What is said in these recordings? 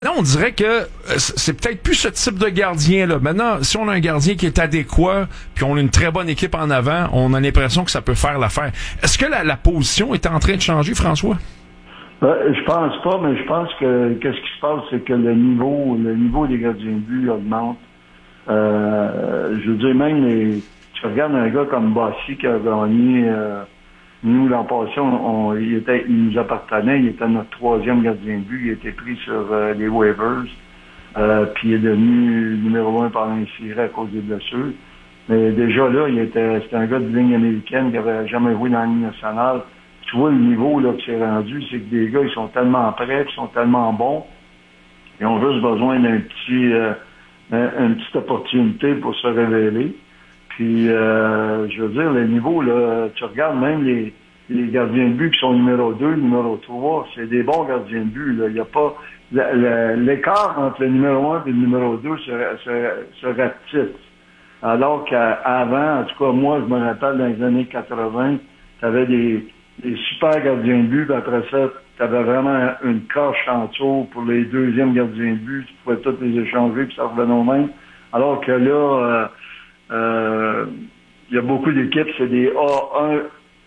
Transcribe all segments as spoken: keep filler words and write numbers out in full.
Là, on dirait que euh, c'est peut-être plus ce type de gardien-là. Maintenant, si on a un gardien qui est adéquat, puis on a une très bonne équipe en avant, on a l'impression que ça peut faire l'affaire. Est-ce que la, la position est en train de changer, François? Ben, je pense pas, mais je pense que qu'est-ce qui se passe, c'est que le niveau, le niveau des gardiens de but augmente. Euh, je veux dire, même les, tu regardes un gars comme Bossy qui a gagné, euh, nous, l'an passé, on, on, il, était, il nous appartenait, il était notre troisième gardien de but, il a été pris sur euh, les waivers, euh, puis il est devenu numéro un pendant une série à cause des blessures. Mais déjà là, il était, c'était un gars de ligne américaine qui avait jamais joué dans la ligne nationale. Tu vois le niveau là que c'est rendu, c'est que des gars, ils sont tellement prêts, ils sont tellement bons, ils ont juste besoin d'un petit, euh, un, une petite opportunité pour se révéler. Puis, euh, je veux dire, le niveau, là, tu regardes même les, les gardiens de but qui sont numéro deux, numéro trois, c'est des bons gardiens de but. Là. Il n'y a pas... L'écart entre le numéro un et le numéro deux se, se, se rapetisse. Alors qu'avant, en tout cas, moi, je me rappelle dans les années quatre-vingt, tu avais des, des super gardiens de but, puis après ça, tu avais vraiment une coche en dessous pour les deuxièmes gardiens de but, tu pouvais tous les échanger, puis ça revenait au même. Alors que là... Euh, Euh, il y a beaucoup d'équipes, c'est des A un,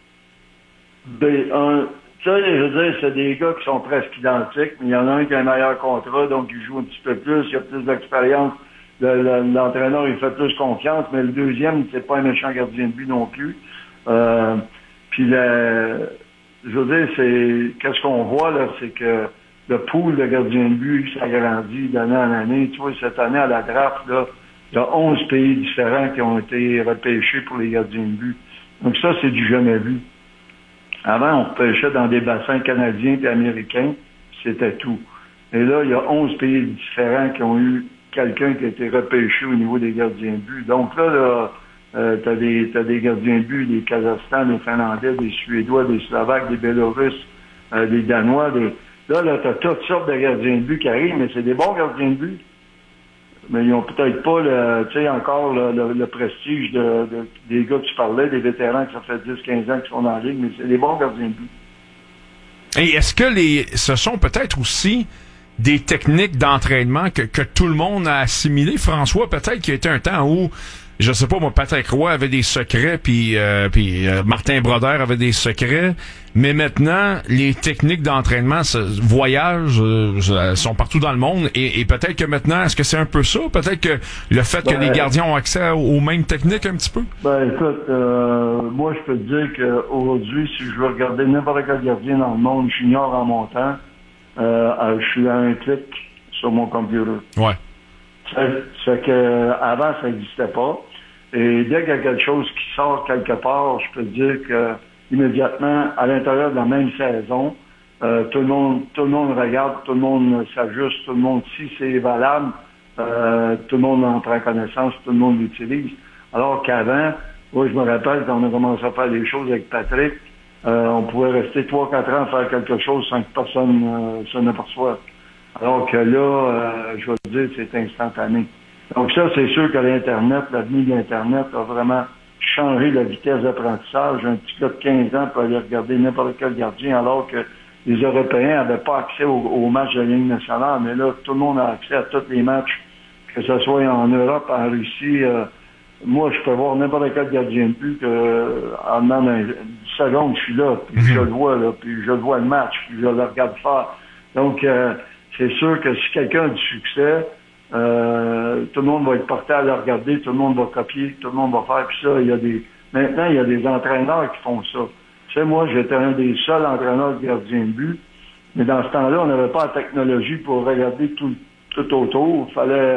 B un. Tu sais, je veux dire, c'est des gars qui sont presque identiques, mais il y en a un qui a un meilleur contrat, donc il joue un petit peu plus, il a plus d'expérience. Le, le, l'entraîneur, il fait plus confiance, mais le deuxième, c'est pas un méchant gardien de but non plus. Euh, puis, le, je veux dire, c'est, qu'est-ce qu'on voit, là, c'est que le pool de gardiens de but s'agrandit d'année en année. Tu vois, cette année, à la draft, là, il y a onze pays différents qui ont été repêchés pour les gardiens de but. Donc ça, c'est du jamais vu. Avant, on repêchait dans des bassins canadiens et américains, c'était tout. Et là, il y a onze pays différents qui ont eu quelqu'un qui a été repêché au niveau des gardiens de but. Donc là, là euh, t'as des, t'as des gardiens de but, des Kazakhstans, des Finlandais, des Suédois, des Slovaques, des Bélarusses, euh, des Danois. Des... Là, là, t'as toutes sortes de gardiens de but qui arrivent, mais c'est des bons gardiens de but. Mais ils ont peut-être pas le, tu sais, encore le, le, le prestige de, de, des gars que tu parlais, des vétérans qui ça fait dix quinze ans qui sont dans la ligue, mais c'est des bons gardiens de but. Et est-ce que les, ce sont peut-être aussi des techniques d'entraînement que, que tout le monde a assimilées, François? Peut-être qu'il y a été un temps où, je sais pas, moi, Patrick Roy avait des secrets, puis euh, puis euh, Martin Brodeur avait des secrets, mais maintenant, les techniques d'entraînement ce, voyagent, euh, sont partout dans le monde, et, et peut-être que maintenant, est-ce que c'est un peu ça? Peut-être que le fait ben, que les gardiens ont accès aux mêmes techniques un petit peu? Ben écoute, euh, moi, je peux te dire qu'aujourd'hui, si je veux regarder n'importe quel gardien dans le monde, junior en montant, euh, je suis à un clic sur mon computer. Ouais. Ça fait que avant ça n'existait pas. Et dès qu'il y a quelque chose qui sort quelque part, je peux te dire que immédiatement, à l'intérieur de la même saison, euh, tout le monde, tout le monde regarde, tout le monde s'ajuste, tout le monde, si c'est valable, euh, tout le monde en prend connaissance, tout le monde l'utilise. Alors qu'avant, moi je me rappelle quand on a commencé à faire les choses avec Patrick, euh, on pouvait rester trois, quatre ans à faire quelque chose sans que personne euh, s'en aperçoive. Alors que là, euh, je vais te dire, c'est instantané. Donc ça, c'est sûr que l'Internet, l'avenue de l'Internet a vraiment changé la vitesse d'apprentissage. Un petit gars de quinze ans peut aller regarder n'importe quel gardien, alors que les Européens n'avaient pas accès aux, aux matchs de la Ligue nationale. Mais là, tout le monde a accès à tous les matchs, que ce soit en Europe, en Russie. Euh, moi, je peux voir n'importe quel gardien de but que, en demandant dix secondes, je suis là, puis je le vois, là, puis je le vois le match, puis je le regarde faire. Donc, euh, c'est sûr que si quelqu'un a du succès, euh, tout le monde va être porté à le regarder, tout le monde va copier, tout le monde va faire. Puis ça, il y a des. Maintenant, il y a des entraîneurs qui font ça. Tu sais, moi, j'étais un des seuls entraîneurs de gardiens de but, mais dans ce temps-là, on n'avait pas la technologie pour regarder tout, tout autour. Il fallait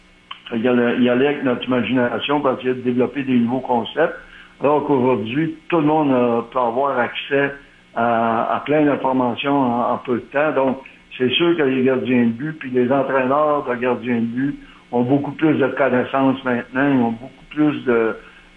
y aller, y aller avec notre imagination pour essayer de développer des nouveaux concepts. Alors qu'aujourd'hui, tout le monde a, peut avoir accès à, à plein d'informations en, en peu de temps. Donc, c'est sûr que les gardiens de but puis les entraîneurs de gardiens de but ont beaucoup plus de connaissances maintenant, ils ont beaucoup plus de,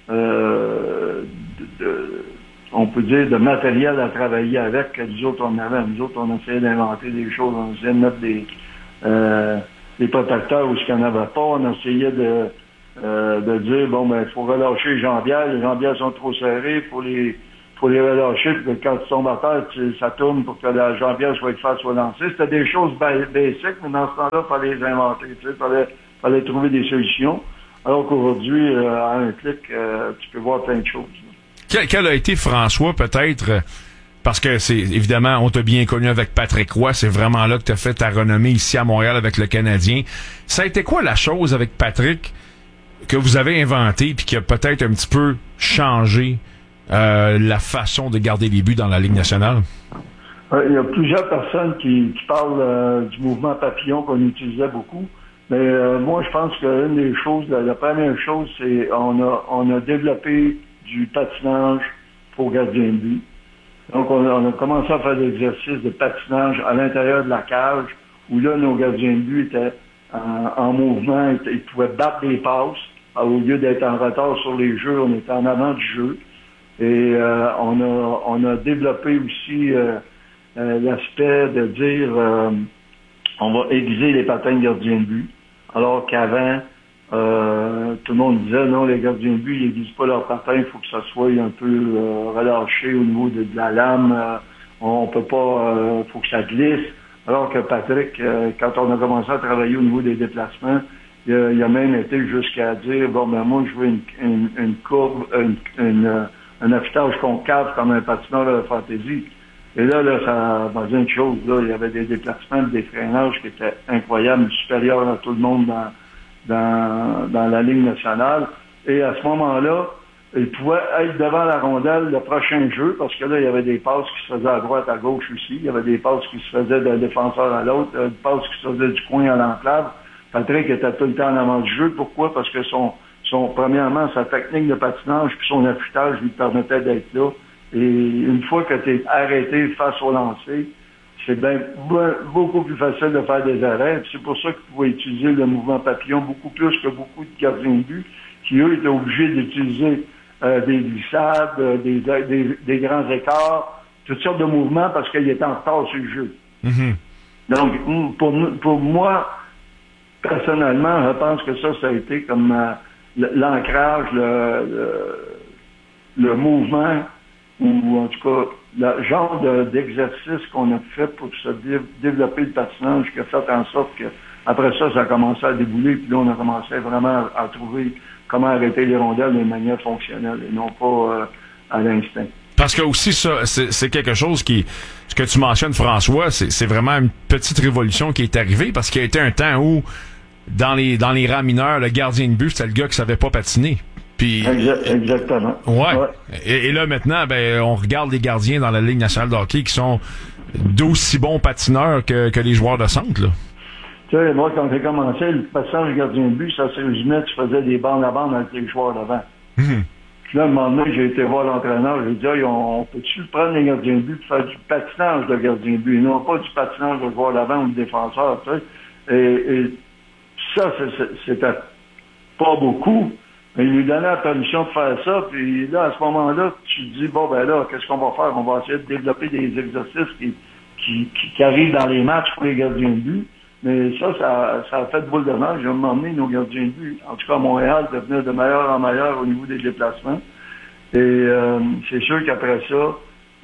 euh, de, de on peut dire, de matériel à travailler avec que nous autres on avait. Nous autres, on essayait d'inventer des choses, on essayait de mettre des, euh, des protecteurs où ce qu'il n'y en avait pas, on essayait de, euh, de dire, bon, ben, il faut relâcher les jambières, les jambières sont trop serrées, il faut les, faut les relâcher, puis que quand tu tombes à terre, tu, ça tourne pour que la jambière soit face soit lancée. C'était des choses basiques, mais dans ce temps-là, il fallait les inventer, tu sais, fallait, fallait trouver des solutions. Alors qu'aujourd'hui, euh, à un clic, euh, tu peux voir plein de choses. Quel, quel a été, François, peut-être, euh, parce que c'est évidemment, on t'a bien connu avec Patrick Roy, c'est vraiment là que tu as fait ta renommée ici à Montréal avec le Canadien. Ça a été quoi la chose avec Patrick que vous avez inventé puis qui a peut-être un petit peu changé euh, la façon de garder les buts dans la Ligue nationale? Euh, il y a plusieurs personnes qui, qui parlent euh, du mouvement papillon qu'on utilisait beaucoup. Mais euh, moi, je pense qu'une des choses, la, la première chose, c'est on a on a développé du patinage pour gardien de but. Donc, on a, on a commencé à faire des exercices de patinage à l'intérieur de la cage, où là, nos gardiens de but étaient en, en mouvement, ils, ils pouvaient battre des passes. Au lieu d'être en retard sur les jeux, on était en avant du jeu. Et euh, on a on a développé aussi euh, euh, l'aspect de dire euh, on va aiguiser les patins de gardien de but. Alors qu'avant, euh, tout le monde disait non, les gardiens de but, ils n'aiguisent pas leurs patins, il faut que ça soit un peu euh, relâché au niveau de, de la lame. Euh, on peut pas, euh, faut que ça glisse. Alors que Patrick, euh, quand on a commencé à travailler au niveau des déplacements, il a, il a même été jusqu'à dire bon ben moi je veux une, une, une courbe, une, une, un affûtage concave comme un patineur de fantaisie. Et là, là, ça m'a dit une chose, là, il y avait des déplacements, des freinages qui étaient incroyables, supérieurs à tout le monde dans, dans, dans la Ligue nationale. Et à ce moment-là, il pouvait être devant la rondelle le prochain jeu, parce que là, il y avait des passes qui se faisaient à droite, à gauche aussi. Il y avait des passes qui se faisaient d'un défenseur à l'autre, des passes qui se faisaient du coin à l'enclave. Patrick était tout le temps en avant du jeu. Pourquoi? Parce que son, son premièrement, sa technique de patinage puis son affûtage lui permettait d'être là. Et une fois que tu es arrêté face au lancer, c'est bien beaucoup plus facile de faire des arrêts. C'est pour ça qu'il faut utiliser le mouvement papillon beaucoup plus que beaucoup de gardiens de but qui, eux, étaient obligés d'utiliser euh, des glissades, euh, des, des, des grands écarts, toutes sortes de mouvements parce qu'ils étaient en retard sur le jeu. Mm-hmm. Donc, pour, pour moi, personnellement, je pense que ça, ça a été comme euh, l'ancrage, le, le, le mouvement, ou en tout cas, le genre de, d'exercice qu'on a fait pour se dé- développer le patinage qui a fait en sorte que après ça, ça a commencé à débouler, puis là, on a commencé vraiment à, à trouver comment arrêter les rondelles de manière fonctionnelle et non pas euh, à l'instinct. Parce que aussi, ça, c'est, c'est quelque chose qui, ce que tu mentionnes, François, c'est, c'est vraiment une petite révolution qui est arrivée, parce qu'il y a été un temps où, dans les, dans les rangs mineurs, le gardien de but, c'était le gars qui savait pas patiner. Puis, exact, exactement. Ouais. ouais. Et, et là, maintenant, ben, on regarde les gardiens dans la Ligue nationale de hockey qui sont d'aussi bons patineurs que, que les joueurs de centre, là. Tu sais, moi, quand j'ai commencé, le passage gardien de but, ça se résumait, tu faisais des bandes à bande avec les joueurs d'avant. Mm-hmm. Puis là, à un moment donné, j'ai été voir l'entraîneur, j'ai dit, hey, on, on peut-tu prendre les gardiens de but pour faire du patinage de gardien de but, et non pas du patinage de joueur d'avant ou de défenseur, tu sais. Et, et ça, c'était pas beaucoup. Mais il lui donnait la permission de faire ça, puis là, à ce moment-là, tu te dis, bon, ben là, qu'est-ce qu'on va faire? On va essayer de développer des exercices qui, qui, qui, qui arrivent dans les matchs pour les gardiens de but. Mais ça, ça, ça a fait boule de neige. J'ai emmené nos gardiens de but, en tout cas à Montréal, de venir de meilleur en meilleur au niveau des déplacements. Et euh, c'est sûr qu'après ça,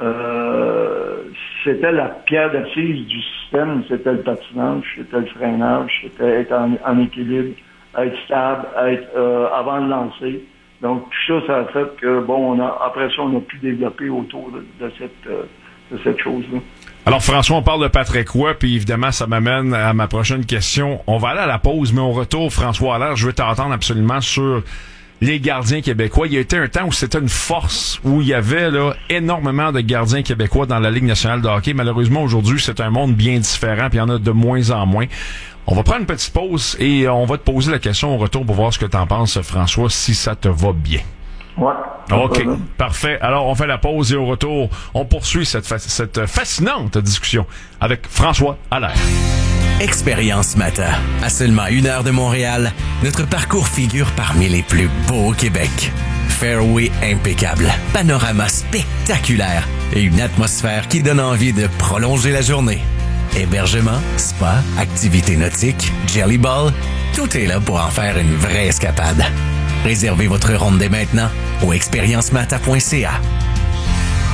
euh, c'était la pierre d'assise du système, c'était le patinage, c'était le freinage, c'était être en, en équilibre, être stable, être euh, avant de lancer. Donc tout ça, ça a fait que bon, on a après ça, on a pu développer autour de, de cette euh, de cette chose-là. Alors François, on parle de Patrick Roy, puis évidemment, ça m'amène à ma prochaine question. On va aller à la pause, mais on retourne, François Allaire, je veux t'entendre absolument sur les gardiens québécois. Il y a été un temps où c'était une force, où il y avait là énormément de gardiens québécois dans la Ligue nationale de hockey. Malheureusement, aujourd'hui, c'est un monde bien différent, puis il y en a de moins en moins. On va prendre une petite pause et on va te poser la question au retour pour voir ce que tu en penses, François, si ça te va bien. Ouais. OK, parfait. Alors, on fait la pause et au retour, on poursuit cette, fa- cette fascinante discussion avec François Allaire. Expérience Matin. À seulement une heure de Montréal, notre parcours figure parmi les plus beaux au Québec. Fairway impeccable, panorama spectaculaire et une atmosphère qui donne envie de prolonger la journée. Hébergement, spa, activités nautiques, jelly ball, tout est là pour en faire une vraie escapade. Réservez votre ronde dès maintenant au expériencemata point c a.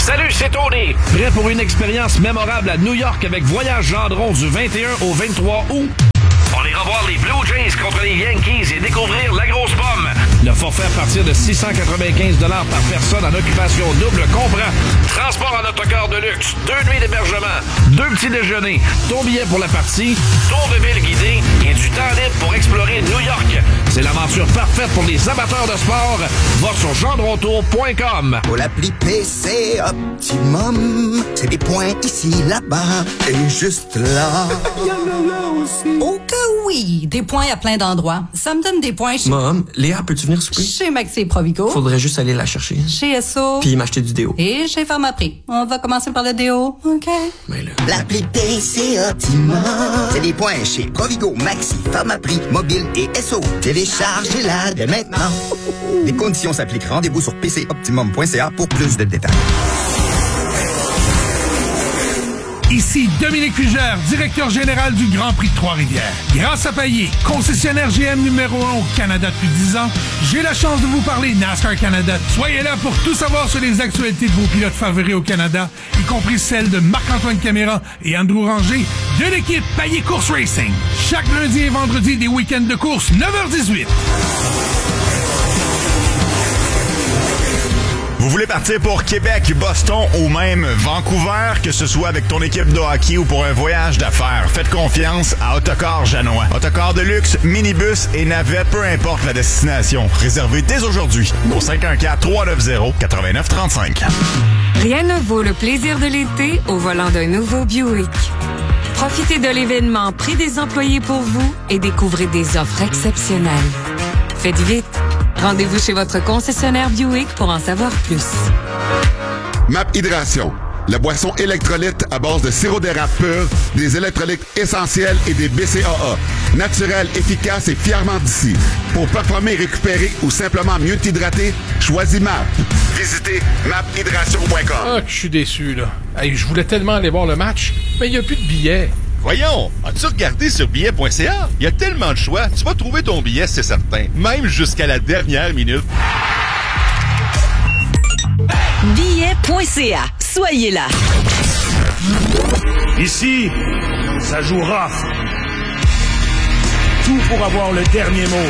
Salut, c'est Tony. Prêt pour une expérience mémorable à New York avec Voyage Gendron du vingt et un au vingt-trois août? On ira voir les Blue Jays contre les Yankees et découvrir la grosse pomme. Le forfait à partir de six cent quatre-vingt-quinze dollars par personne en occupation double comprend transport en autocar de luxe, deux nuits d'hébergement, deux petits déjeuners, ton billet pour la partie, tour de ville guidé et du temps libre pour explorer New York. C'est l'aventure parfaite pour les amateurs de sport. Va sur gendrontour point com. Pour l'appli P C Optimum, c'est des points ici, là-bas et juste là. Oh que oui! Des points à plein d'endroits. Ça me donne des points chez... Mom, Léa, peux-tu venir souper? Chez Maxi et Provigo. Faudrait juste aller la chercher. Chez S O. Puis m'acheter du déo. Et chez Pharmaprix. On va commencer par le déo, OK? Mais là... L'appli P C Optimum, c'est des points chez Provigo, Maxi, Pharmaprix, Mobile et S O. Téléchargez-la dès maintenant. Les conditions s'appliquent. Rendez-vous sur p c optimum point c a pour plus de détails. Ici Dominique Fugère, directeur général du Grand Prix de Trois-Rivières. Grâce à Payet, concessionnaire G M numéro un au Canada depuis dix ans, j'ai la chance de vous parler NASCAR Canada. Soyez là pour tout savoir sur les actualités de vos pilotes favoris au Canada, y compris celles de Marc-Antoine Caméra et Andrew Ranger de l'équipe Payet Course Racing. Chaque lundi et vendredi des week-ends de course, neuf heures dix-huit. Vous voulez partir pour Québec, Boston ou même Vancouver, que ce soit avec ton équipe de hockey ou pour un voyage d'affaires, faites confiance à Autocar Janois. Autocar de luxe, minibus et navette, peu importe la destination. Réservez dès aujourd'hui au cinq un quatre, trois neuf zéro, neuf neuf trois cinq. Rien ne vaut le plaisir de l'été au volant d'un nouveau Buick. Profitez de l'événement Prix des employés pour vous et découvrez des offres exceptionnelles. Faites vite. Rendez-vous chez votre concessionnaire Buick pour en savoir plus. Map Hydration, la boisson électrolyte à base de sirop d'érable pur, des électrolytes essentiels et des B C A A. Naturel, efficace et fièrement d'ici. Pour performer, récupérer ou simplement mieux t'hydrater, choisis M A P. Visitez map hydration point com. Ah, je suis déçu, là. Hey, je voulais tellement aller voir le match, mais il n'y a plus de billets. Voyons, as-tu regardé sur billet point c a? Il y a tellement de choix, tu vas trouver ton billet, c'est certain. Même jusqu'à la dernière minute. billet point c a. Soyez là. Ici, ça joue rough. Tout pour avoir le dernier mot.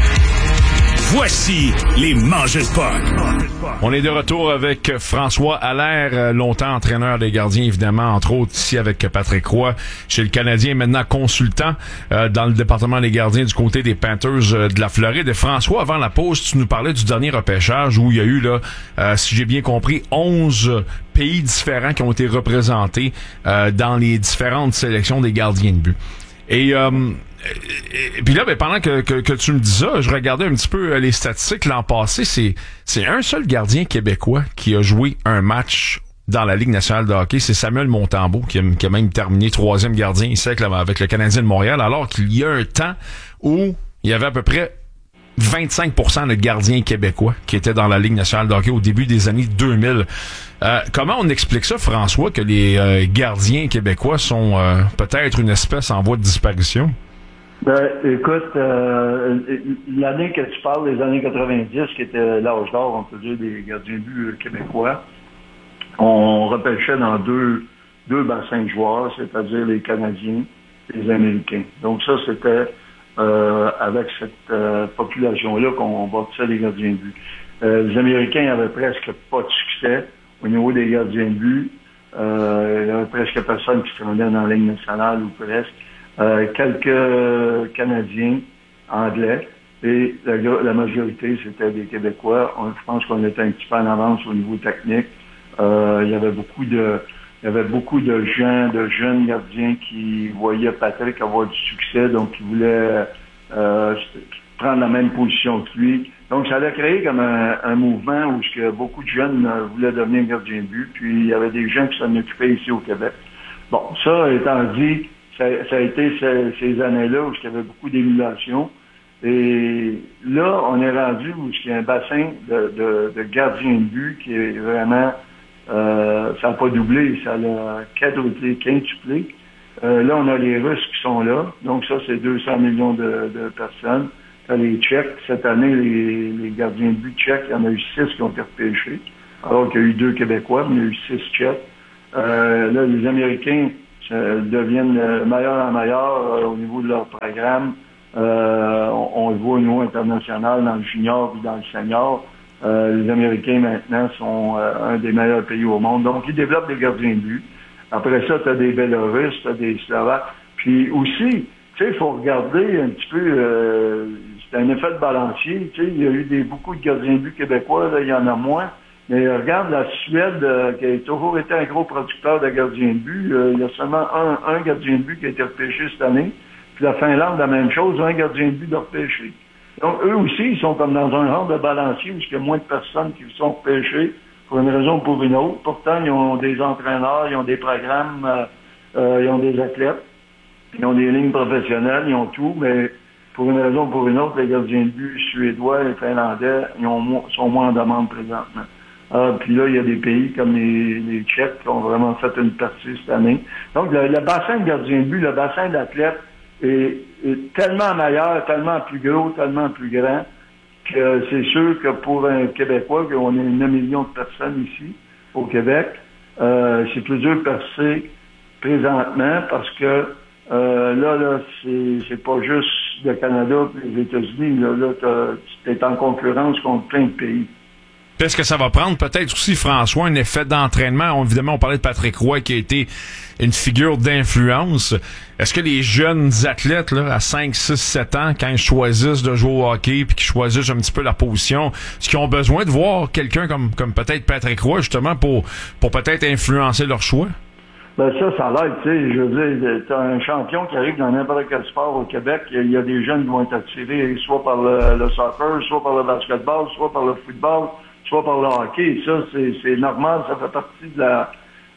Voici les mangeurs de potes. On est de retour avec François Allaire, longtemps entraîneur des gardiens, évidemment, entre autres ici avec Patrick Roy, chez le Canadien, maintenant consultant euh, dans le département des gardiens du côté des Panthers euh, de la Floride. Et François, avant la pause, tu nous parlais du dernier repêchage où il y a eu, là, euh, si j'ai bien compris, onze pays différents qui ont été représentés euh, dans les différentes sélections des gardiens de but. Et... Euh, Et, et puis là, ben, pendant que, que, que tu me dis ça, je regardais un petit peu les statistiques l'an passé. C'est, c'est un seul gardien québécois qui a joué un match dans la Ligue nationale de hockey. C'est Samuel Montembeault qui a, qui a même terminé troisième gardien ici avec, avec le Canadien de Montréal, alors qu'il y a un temps où il y avait à peu près vingt-cinq pour cent de gardiens québécois qui étaient dans la Ligue nationale de hockey au début des années deux mille. Euh, comment on explique ça, François, que les euh, gardiens québécois sont euh, peut-être une espèce en voie de disparition? Ben, écoute, euh, l'année que tu parles, les années quatre-vingt-dix, qui était l'âge d'or, on peut dire, des gardiens de but québécois, on repêchait dans deux, deux bassins de joueurs, c'est-à-dire les Canadiens et les Américains. Donc ça, c'était euh, avec cette euh, population-là qu'on bâtissait les gardiens de but. Euh, les Américains n'avaient presque pas de succès au niveau des gardiens de but. Euh, il y avait presque personne qui se rendait dans la Ligue nationale ou presque. Euh, quelques Canadiens anglais et la, la majorité c'était des Québécois. On, je pense qu'on était un petit peu en avance au niveau technique. Euh, il y avait beaucoup de il y avait beaucoup de gens, de jeunes gardiens qui voyaient Patrick avoir du succès, donc qui voulaient euh, prendre la même position que lui. Donc ça a créé comme un, un mouvement où que beaucoup de jeunes euh, voulaient devenir gardiens de but, puis il y avait des gens qui s'en occupaient ici au Québec. Bon, ça étant dit, Ça, ça a été ces, ces années-là où il y avait beaucoup d'émulation. Et là, on est rendu où il y a un bassin de, de, de gardiens de but qui est vraiment... Euh, ça n'a pas doublé, ça a quadruplé, quintuplé. Euh, là, on a les Russes qui sont là. Donc ça, c'est deux cents millions de, de personnes. T'as les Tchèques. Cette année, les, les gardiens de but tchèques, il y en a eu six qui ont été repêchés. alors qu'il y a eu deux Québécois, mais il y a eu six Tchèques. Euh, là, les Américains euh, deviennent euh, meilleurs en meilleurs euh, au niveau de leur programme. Euh, on, on le voit au niveau international, dans le junior et dans le senior. Euh, les Américains, maintenant, sont euh, un des meilleurs pays au monde. Donc, ils développent des gardiens de but. Après ça, tu as des Bélarusses, tu as des Slovaques. Puis aussi, tu sais, il faut regarder un petit peu, euh, c'est un effet de balancier. Tu sais, il y a eu des, beaucoup de gardiens de but québécois, là, il y en a moins. Mais euh, regarde, la Suède, euh, qui a toujours été un gros producteur de gardiens de but, euh, il y a seulement un, un gardien de but qui a été repêché cette année. Puis la Finlande, la même chose, un gardien de but de repêché. Donc, eux aussi, ils sont comme dans un genre de balancier où il y a moins de personnes qui sont repêchées pour une raison ou pour une autre. Pourtant, ils ont des entraîneurs, ils ont des programmes, euh, euh, ils ont des athlètes, ils ont des lignes professionnelles, ils ont tout, mais pour une raison ou pour une autre, les gardiens de but suédois et finlandais, ils ont, sont moins en demande présentement. Ah, puis là, il y a des pays comme les, les Tchèques qui ont vraiment fait une partie cette année. Donc, le, le bassin de gardiens de but, le bassin d'athlètes est, est tellement meilleur, tellement plus gros, tellement plus grand, que c'est sûr que pour un Québécois, qu'on est neuf millions de personnes ici, au Québec, euh, c'est plus dur de percer présentement parce que euh, là, là, c'est, c'est pas juste le Canada et les États-Unis. Là, là tu es en concurrence contre plein de pays. Est-ce que ça va prendre peut-être aussi, François, un effet d'entraînement? On, évidemment, on parlait de Patrick Roy qui a été une figure d'influence. Est-ce que les jeunes athlètes là, à cinq, six, sept ans, quand ils choisissent de jouer au hockey puis qu'ils choisissent un petit peu la position, est-ce qu'ils ont besoin de voir quelqu'un comme, comme peut-être Patrick Roy, justement, pour, pour peut-être influencer leur choix? Ben ça, ça l'aide, tu sais, je veux dire, t'as un champion qui arrive dans n'importe quel sport au Québec, il y a des jeunes qui vont être attirés soit par le, le soccer, soit par le basketball, soit par le football, soit par le hockey. Ça, c'est, c'est normal, ça fait partie de la,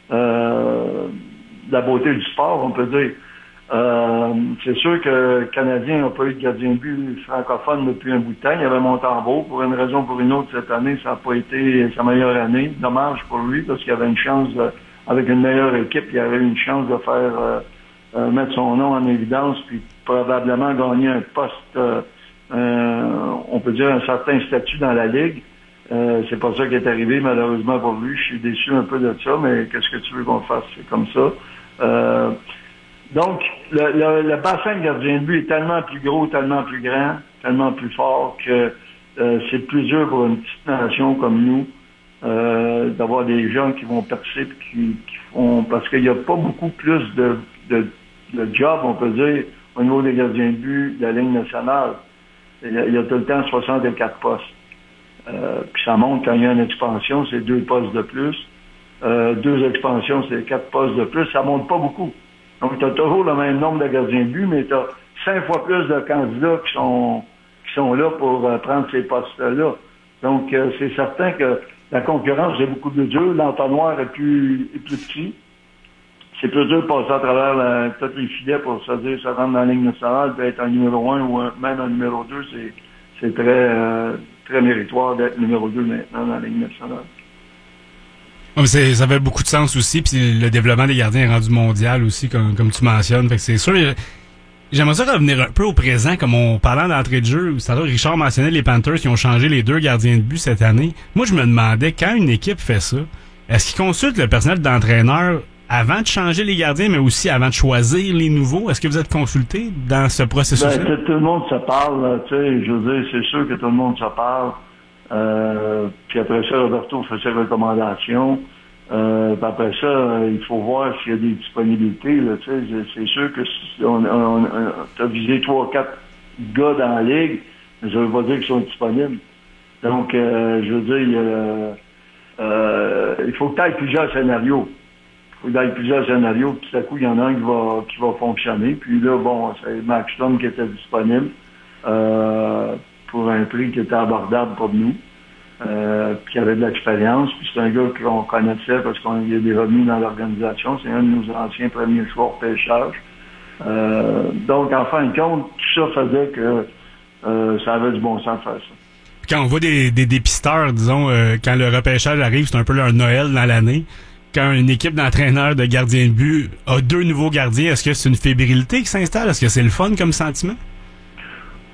euh, de la beauté du sport, on peut dire. Euh, c'est sûr que le Canadien n'a pas eu de gardien de but francophone depuis un bout de temps. Il y avait Montembeault. Pour une raison ou pour une autre, cette année, ça n'a pas été sa meilleure année. Dommage pour lui, parce qu'il avait une chance, de, avec une meilleure équipe, il avait une chance de faire euh, euh, mettre son nom en évidence, puis probablement gagner un poste, euh, euh, on peut dire un certain statut dans la Ligue. Euh, c'est pas ça qui est arrivé, malheureusement pour lui. Je suis déçu un peu de ça, mais qu'est-ce que tu veux qu'on fasse? C'est comme ça. Euh, donc, le, le, le bassin de gardien de but est tellement plus gros, tellement plus grand, tellement plus fort que euh, c'est plus dur pour une petite nation comme nous euh, d'avoir des gens qui vont percer et qui, qui font... Parce qu'il n'y a pas beaucoup plus de, de, de job, on peut dire, au niveau des gardiens de but de la Ligue nationale. Il y a, il y a tout le temps soixante-quatre postes. Euh, puis ça monte quand il y a une expansion, c'est deux postes de plus. Euh, deux expansions, c'est quatre postes de plus. Ça monte pas beaucoup. Donc, tu as toujours le même nombre de gardiens de but, mais tu as cinq fois plus de candidats qui sont qui sont là pour euh, prendre ces postes-là. Donc, euh, c'est certain que la concurrence est beaucoup plus dure. L'entonnoir est plus, est plus petit. C'est plus dur de passer à travers la, tous les filets pour se dire se rendre dans la Ligue nationale, puis être un numéro un ou un, même un numéro deux, c'est, c'est très... Euh, très méritoire d'être numéro deux maintenant dans la Ligue nationale. Oh, mais c'est, ça avait beaucoup de sens aussi, puis le développement des gardiens est rendu mondial aussi, comme, comme tu mentionnes. Fait que c'est sûr, j'aimerais ça revenir un peu au présent, comme on parlait d'entrée de jeu. C'est-à-dire, Richard mentionnait les Panthers qui ont changé les deux gardiens de but cette année. Moi, je me demandais, quand une équipe fait ça, est-ce qu'ils consultent le personnel d'entraîneur avant de changer les gardiens, mais aussi avant de choisir les nouveaux? Est-ce que vous êtes consulté dans ce processus-là? Ben, tout le monde se parle, tu sais, je veux dire, c'est sûr que tout le monde se parle. Euh, puis après ça, Roberto fait ses recommandations. Euh, puis après ça, il faut voir s'il y a des disponibilités, là, tu sais. C'est, c'est sûr que si on, on, on t'as visé trois, quatre gars dans la Ligue, mais ça veut pas dire qu'ils sont disponibles. Donc, euh, je veux dire, il, y a, euh, il faut que tu aies plusieurs scénarios. Il y a plusieurs scénarios, puis tout à coup, il y en a un qui va, qui va fonctionner. Puis là, bon, c'est Max Stone qui était disponible euh, pour un prix qui était abordable pour nous, euh, puis qui avait de l'expérience. Puis c'est un gars qu'on connaissait parce qu'il y a des revenus dans l'organisation. C'est un de nos anciens premiers choix au pêchage. Euh, donc, en fin de compte, tout ça faisait que euh, ça avait du bon sens de faire ça. Quand on voit des, des dépisteurs, disons, euh, quand le repêchage arrive, c'est un peu leur Noël dans l'année. Quand une équipe d'entraîneurs de gardiens de but a deux nouveaux gardiens, est-ce que c'est une fébrilité qui s'installe? Est-ce que c'est le fun comme sentiment?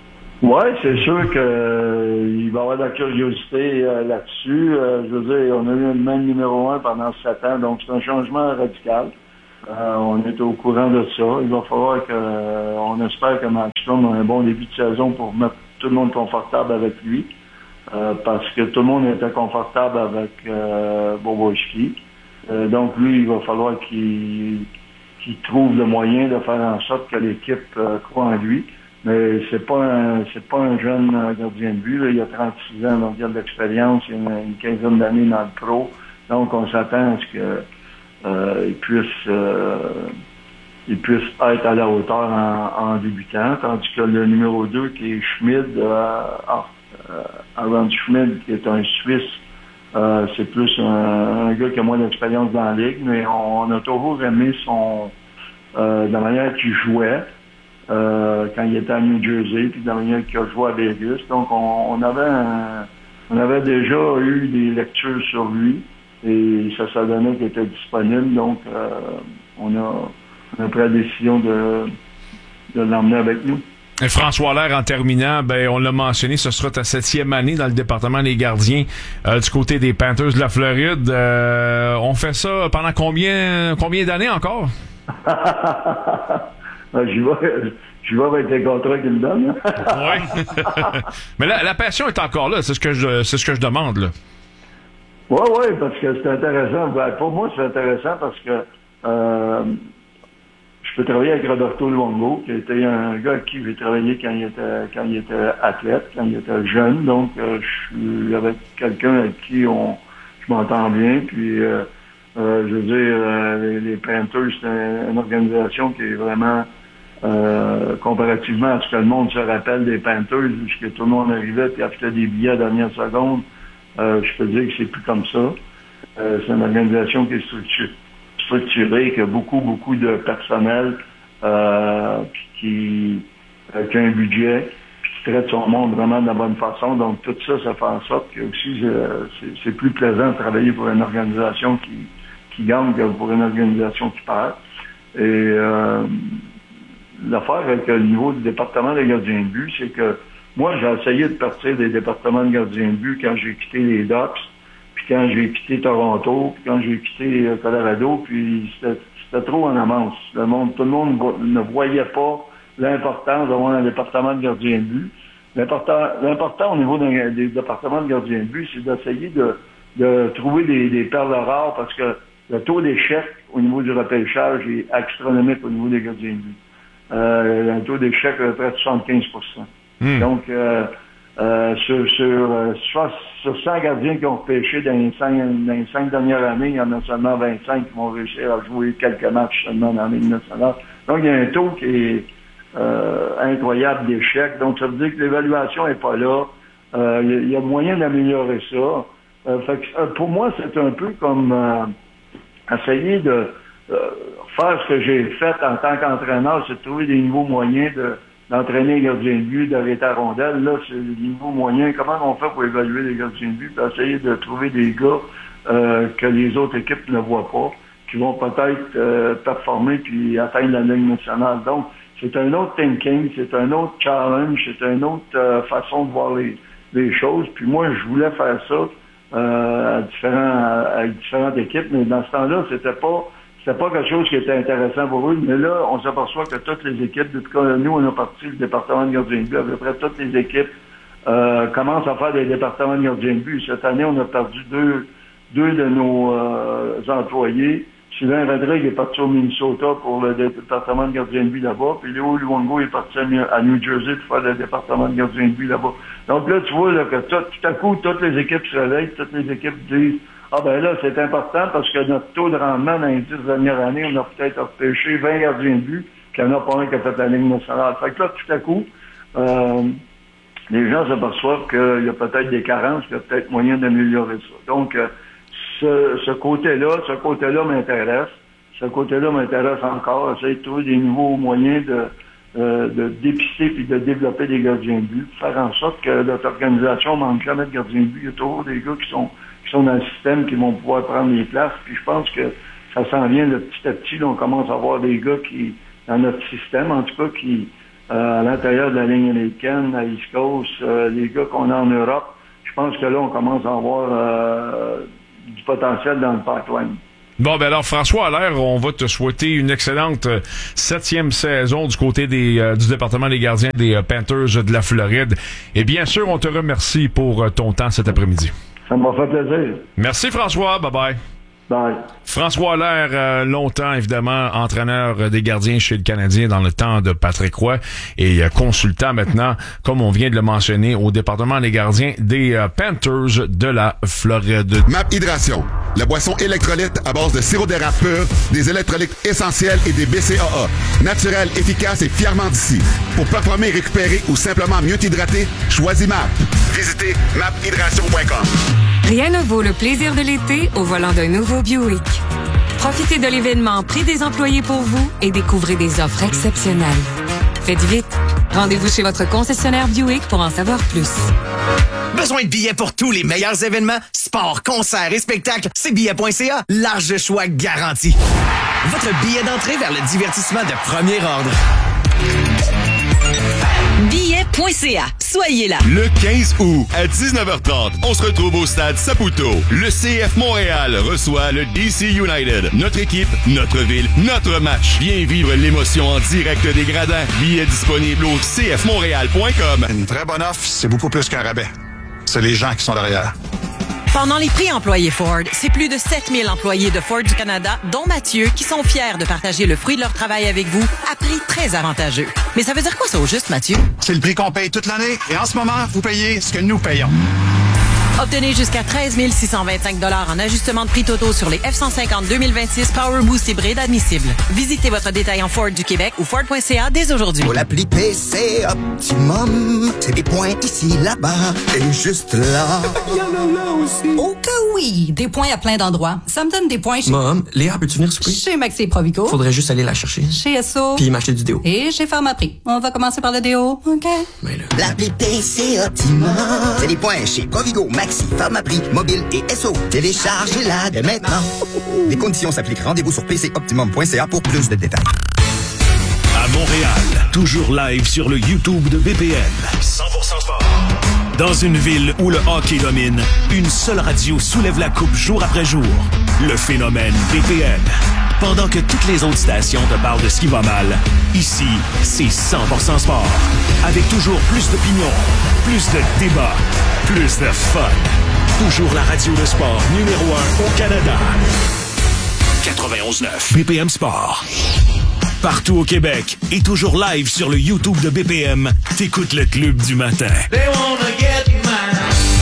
Oui, c'est sûr que euh, il va y avoir de la curiosité euh, là-dessus. Euh, je veux dire, on a eu le même numéro un pendant sept ans, donc c'est un changement radical. Euh, on est au courant de ça. Il va falloir que, euh, on espère que Markstrom a un bon début de saison pour mettre tout le monde confortable avec lui, euh, parce que tout le monde était confortable avec euh, Bobrovsky. Euh, donc lui, il va falloir qu'il, qu'il trouve le moyen de faire en sorte que l'équipe euh, croit en lui. Mais c'est pas un, c'est pas un jeune gardien de but, là. Il a trente-six ans, donc il a de l'expérience, il a une, une quinzaine d'années dans le pro. Donc on s'attend à ce que euh, il puisse euh, il puisse être à la hauteur en, en débutant, tandis que le numéro deux qui est Schmid, euh, euh, Aaron Schmid, qui est un Suisse, euh, c'est plus un, un gars qui a moins d'expérience dans la ligue, mais on, on a toujours aimé son euh, la manière qu'il jouait. Euh, quand il était à New Jersey, puis de la manière qu'il a joué à Vegas. Donc, on, on avait un, on avait déjà eu des lectures sur lui, et ça, ça donnait qu'il était disponible. Donc, euh, on, a, on a pris la décision de, de l'emmener avec nous. Et François Allaire, en terminant, ben on l'a mentionné, ce sera ta septième année dans le département des gardiens euh, du côté des Panthers de la Floride. Euh, on fait ça pendant combien, combien d'années encore? Je vais, je vais avec les contrats qu'ils me donnent. Oui. Mais la, la passion est encore là, c'est ce que je, c'est ce que je demande, là. Oui, oui, parce que c'est intéressant. Ben, pour moi, c'est intéressant parce que euh, je peux travailler avec Roberto Luongo, qui était un gars avec qui j'ai travaillé quand il était, quand il était athlète, quand il était jeune. Donc, euh, je suis avec quelqu'un avec qui on, je m'entends bien. Puis, euh, euh, je veux dire, euh, les, les Panthers, c'est un, une organisation qui est vraiment Euh, comparativement à ce que le monde se rappelle des Panthers, puisque tout le monde arrivait et achetait des billets à la dernière seconde, euh, je peux dire que c'est plus comme ça. Euh, c'est une organisation qui est structurée, structurée qui a beaucoup, beaucoup de personnel, euh, qui, euh, qui a un budget, puis qui traite son monde vraiment de la bonne façon. Donc tout ça, ça fait en sorte que aussi euh, c'est, c'est plus plaisant de travailler pour une organisation qui, qui gagne que pour une organisation qui perd. Et euh, l'affaire avec le niveau du département des gardiens de but, c'est que moi, j'ai essayé de partir des départements de gardiens de but quand j'ai quitté les Ducks, puis quand j'ai quitté Toronto, puis quand j'ai quitté Colorado, puis c'était, c'était trop en avance. Le monde, tout le monde ne voyait pas l'importance d'avoir un département de gardiens de but. L'important, l'important au niveau des, des départements de gardiens de but, c'est d'essayer de, de trouver des, des perles rares, parce que le taux d'échec au niveau du repêchage est astronomique au niveau des gardiens de but. Euh, un taux d'échec de près de soixante-quinze pour cent. Mm. Donc, euh, euh, sur, sur, euh, sur cent gardiens qui ont repêché dans les, cinq, dans les cinq dernières années, il y en a seulement vingt-cinq qui vont réussir à jouer quelques matchs seulement dans la Ligue nationale. Donc, il y a un taux qui est euh, incroyable d'échec. Donc, ça veut dire que l'évaluation n'est pas là. Euh, il y a moyen d'améliorer ça. Euh, fait que, euh, pour moi, c'est un peu comme euh, essayer de Euh, faire ce que j'ai fait en tant qu'entraîneur, c'est de trouver des nouveaux moyens de, d'entraîner les gardiens de but, d'arrêter la rondelle. Là, c'est des nouveaux moyens. Comment on fait pour évaluer les gardiens de but, puis essayer de trouver des gars euh, que les autres équipes ne voient pas, qui vont peut-être euh, performer puis atteindre la Ligue nationale. Donc, c'est un autre thinking, c'est un autre challenge, c'est une autre euh, façon de voir les, les choses. Puis moi, je voulais faire ça euh, à, différents, à différentes équipes, mais dans ce temps-là, c'était pas C'était pas quelque chose qui était intéressant pour eux, mais là, on s'aperçoit que toutes les équipes, en tout cas, nous, on a parti du département de gardien de but, à peu près toutes les équipes euh, commencent à faire des départements de gardien de but. Cette année, on a perdu deux, deux de nos euh, employés. Sylvain Rodrigue est parti au Minnesota pour le département de gardien de but là-bas, puis Léo Luongo est parti à New Jersey pour faire le département de gardien de but là-bas. Donc là, tu vois là, que tout, tout à coup, toutes les équipes se réveillent, toutes les équipes disent « Ah ben là, c'est important parce que notre taux de rendement dans les dix dernières années, on a peut-être repêché vingt gardiens de but, puis il n'y en a pas un qui a fait la Ligue nationale. » Fait que là, tout à coup, euh, les gens s'aperçoivent qu'il y a peut-être des carences, qu'il y a peut-être moyen d'améliorer ça. Donc, euh, ce, ce côté-là, ce côté-là m'intéresse. Ce côté-là m'intéresse encore. Essayer de trouver des nouveaux moyens de, euh, de dépister puis de développer des gardiens de but, faire en sorte que notre organisation ne manque jamais de gardiens de but. Il y a toujours des gars qui sont qui sont dans le système, qui vont pouvoir prendre les places. Puis je pense que ça s'en vient de petit à petit. Là, on commence à avoir des gars qui, dans notre système, en tout cas, qui euh, à l'intérieur de la ligne américaine, à East Coast, euh, les gars qu'on a en Europe, je pense que là, on commence à avoir euh, du potentiel dans le pipeline. Bon, ben alors, François Allaire, on va te souhaiter une excellente euh, septième saison du côté des euh, du département des gardiens des euh, Panthers de la Floride. Et bien sûr, on te remercie pour euh, ton temps cet après-midi. Ça m'a fait plaisir. Merci, François. Bye-bye. Bye. François Allaire, euh, longtemps, évidemment, entraîneur des gardiens chez le Canadien dans le temps de Patrick Roy et euh, consultant maintenant, comme on vient de le mentionner, au département des gardiens des euh, Panthers de la Floride. Map Hydration, la boisson électrolyte à base de sirop d'érable pur, des électrolytes essentiels et des B C A A. Naturel, efficace et fièrement d'ici. Pour performer, récupérer ou simplement mieux t'hydrater, choisis Map. Visitez map hydration point com. Rien ne vaut le plaisir de l'été au volant d'un nouveau Buick. Profitez de l'événement Prix des employés pour vous et découvrez des offres exceptionnelles. Faites vite. Rendez-vous chez votre concessionnaire Buick pour en savoir plus. Besoin de billets pour tous les meilleurs événements, sports, concerts et spectacles? C'est billets point c a. Large choix garanti. Votre billet d'entrée vers le divertissement de premier ordre. billets point c a. Soyez là. Le quinze août, à dix-neuf heures trente, on se retrouve au stade Saputo. Le C F Montréal reçoit le D C United. Notre équipe, notre ville, notre match. Viens vivre l'émotion en direct des gradins. Billets disponibles au c f montréal point com. Une très bonne offre, c'est beaucoup plus qu'un rabais. C'est les gens qui sont derrière. Pendant les prix employés Ford, c'est plus de sept mille employés de Ford du Canada, dont Mathieu, qui sont fiers de partager le fruit de leur travail avec vous à prix très avantageux. Mais ça veut dire quoi ça au juste, Mathieu? C'est le prix qu'on paye toute l'année et en ce moment, vous payez ce que nous payons. Obtenez jusqu'à treize mille six cent vingt-cinq dollars en ajustement de prix totaux sur les F cent cinquante deux mille vingt-six Power Boost hybride admissibles. Visitez votre détaillant Ford du Québec ou Ford point c a dès aujourd'hui. Pour l'appli P C Optimum, c'est des points ici, là-bas et juste là. Il y en a là aussi. Oh que oui! Des points à plein d'endroits. Ça me donne des points chez... Mom, Léa, peux-tu venir souper? Chez Maxi Provico. Faudrait juste aller la chercher. Chez S O. Puis m'acheter du déo. Et chez Pharmaprix. On va commencer par le déo, OK? Mais là... L'appli P C Optimum, c'est des points chez Provigo, Maxi, Pharmaprix, Mobile et S O. Téléchargez-la dès maintenant. Les conditions s'appliquent. Rendez-vous sur p c optimum point c a pour plus de détails. À Montréal, toujours live sur le YouTube de B P M. cent pour cent sport. Dans une ville où le hockey domine, une seule radio soulève la coupe jour après jour. Le phénomène B P M. Pendant que toutes les autres stations te parlent de ce qui va mal, ici, c'est cent pour cent sport. Avec toujours plus d'opinions, plus de débats, plus de fun. Toujours la radio de sport numéro un au Canada. quatre-vingt-onze neuf B P M Sport. Partout au Québec et toujours live sur le YouTube de B P M, t'écoutes le Club du matin. They wanna get mine.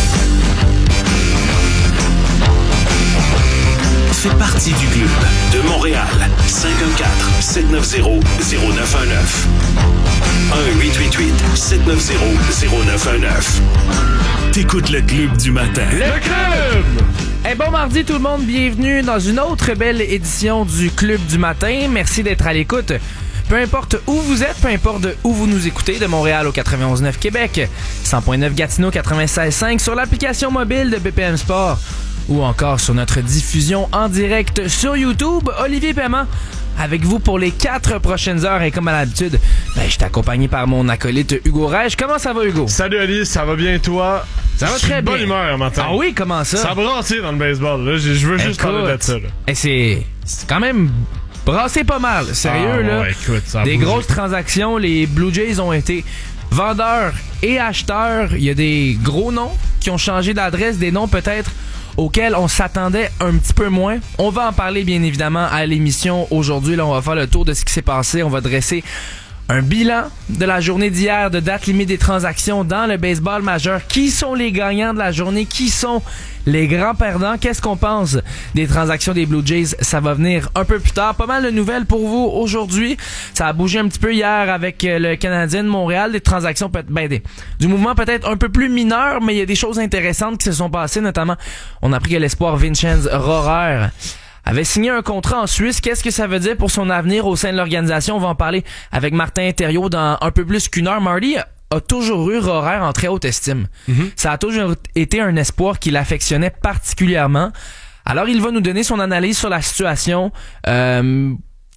Fais partie du club de Montréal. cinq un quatre, sept neuf zéro, zéro neuf un neuf. un huit huit huit, sept neuf zéro, zéro neuf un neuf. T'écoutes le Club du matin. Le Club! Hey, bon mardi tout le monde, bienvenue dans une autre belle édition du Club du matin. Merci d'être à l'écoute. Peu importe où vous êtes, peu importe où vous nous écoutez, de Montréal au quatre-vingt-onze neuf Québec, cent point neuf Gatineau, quatre-vingt-seize cinq sur l'application mobile de B P M Sport ou encore sur notre diffusion en direct sur YouTube. Olivier Paiement avec vous pour les quatre prochaines heures et comme à l'habitude, ben, je suis accompagné par mon acolyte Hugo Rèche. Comment ça va, Hugo? Salut Ali, ça va bien toi? Ça va je très suis bien. Bonne humeur matin. Ah oui, comment ça? Ça a brassé dans le baseball. Là. Je, je veux juste Écoute, parler de ça. Là. Et c'est, c'est quand même brassé pas mal. Sérieux, ah, là. Ouais, écoute, ça a des bougé. grosses transactions. Les Blue Jays ont été vendeurs et acheteurs. Il y a des gros noms qui ont changé d'adresse, des noms peut-être auxquels on s'attendait un petit peu moins. On va en parler bien évidemment à l'émission aujourd'hui. Là, on va faire le tour de ce qui s'est passé. On va dresser un bilan de la journée d'hier, de date limite des transactions dans le baseball majeur. Qui sont les gagnants de la journée? Qui sont les grands perdants? Qu'est-ce qu'on pense des transactions des Blue Jays? Ça va venir un peu plus tard. Pas mal de nouvelles pour vous aujourd'hui. Ça a bougé un petit peu hier avec le Canadien de Montréal. Des transactions, peut- ben, des, du mouvement peut-être un peu plus mineur, mais il y a des choses intéressantes qui se sont passées. Notamment, on a appris que l'espoir Vincenz Rohrer avait signé un contrat en Suisse. Qu'est-ce que ça veut dire pour son avenir au sein de l'organisation? On va en parler avec Martin Thériault dans un peu plus qu'une heure. Marty a toujours eu Rohrer en très haute estime. Mm-hmm. Ça a toujours été un espoir qu'il affectionnait particulièrement. Alors, il va nous donner son analyse sur la situation. Euh,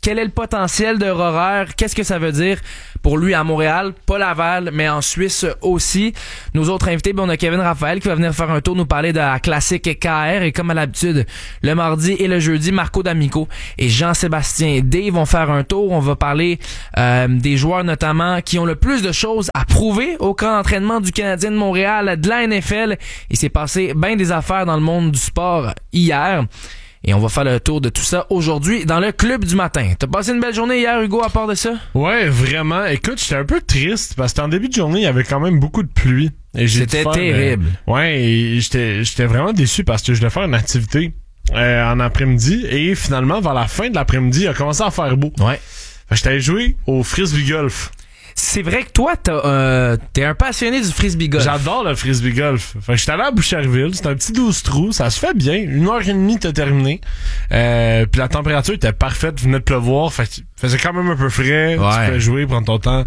quel est le potentiel de Rohrer? Qu'est-ce que ça veut dire pour lui à Montréal, pas Laval, mais en Suisse aussi. Nos autres invités, ben, on a Kevin Raphaël qui va venir faire un tour, nous parler de la classique K R, et comme à l'habitude, le mardi et le jeudi, Marco D'Amico et Jean-Sébastien Day vont faire un tour. On va parler euh, des joueurs notamment qui ont le plus de choses à prouver au camp d'entraînement du Canadien de Montréal, de la N F L. Il s'est passé bien des affaires dans le monde du sport hier. Et on va faire le tour de tout ça aujourd'hui dans le Club du matin. T'as passé une belle journée hier, Hugo, à part de ça? Ouais, vraiment. Écoute, j'étais un peu triste parce qu'en début de journée, il y avait quand même beaucoup de pluie. Et j'ai C'était dû faire, terrible. Euh, ouais, et j'étais, j'étais vraiment déçu parce que je devais faire une activité euh, en après-midi. Et finalement, vers la fin de l'après-midi, il a commencé à faire beau. Ouais. Fait que j'étais allé jouer au frisbee golf. C'est vrai que toi, t'as, euh, t'es un passionné du frisbee golf. J'adore le frisbee golf. Fait que j'étais allé à Boucherville. C'est un petit douze trous. Ça se fait bien. Une heure et demie, t'as terminé. Euh, puis la température était parfaite. Venait de pleuvoir. Fait que faisait quand même un peu frais. Ouais. Tu peux jouer, prendre ton temps.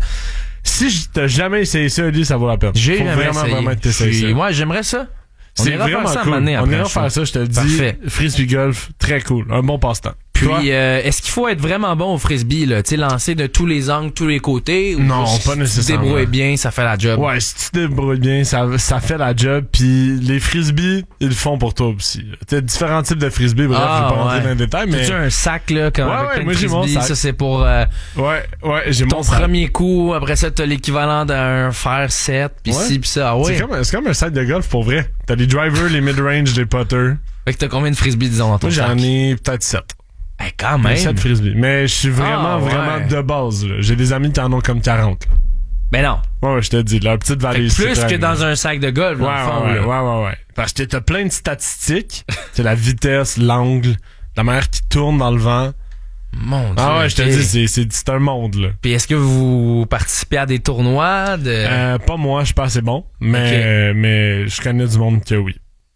Si t'as jamais essayé ça, Oli, ça vaut la peine. J'ai Faut jamais vraiment, essayé. vraiment t'essayer ça. Moi, j'aimerais ça. On C'est ira vraiment faire ça cool. un moment donné On après, ira je faire pense. ça, je te le dis. Parfait. Frisbee golf, très cool. Un bon passe-temps. Puis, euh, est-ce qu'il faut être vraiment bon au frisbee, là? Tu sais, lancer de tous les angles, tous les côtés? Ou Non, si pas tu nécessairement. te débrouilles bien, ça fait la job. Ouais, si tu te débrouilles bien, ça, ça fait la job. Puis les frisbees, ils le font pour toi aussi. T'as différents types de frisbees. Bref, Ah, je vais pas rentrer ouais. dans les détails, mais... Tu as un sac, là, comme Ouais, avec ouais, plein de moi, j'ai mon frisbees. sac. Ça, c'est pour euh, Ouais, ouais, j'ai ton mon sac. premier coup. Après ça, t'as l'équivalent d'un fer sept, puis Ouais. ci, puis ça. Ah ouais. C'est comme, c'est comme un sac de golf pour vrai. T'as les drivers, les mid-range, les putters. Fait que t'as combien de frisbees, disons, dans ton Moi, sac? j'en ai peut-être sept. Eh, quand même. sept frisbees. Mais je suis vraiment, Ah, ouais. vraiment de base. là. J'ai des amis qui en ont comme quarante. Là. Mais non. Ouais, ouais, je te dis, leur petite Fait valise. que plus c'est que très dans gros. un sac de golf, dans Ouais, le fond, ouais, là. ouais, ouais, ouais. Parce que t'as plein de statistiques. C'est la vitesse, l'angle, la manière qui tourne dans le vent. Mon Dieu. Ah ouais, je te ok. dis, c'est, c'est, c'est un monde, là. Puis est-ce que vous participez à des tournois de... Euh, pas moi, je suis pas assez bon. Mais, Ok. euh, mais je connais du monde que oui.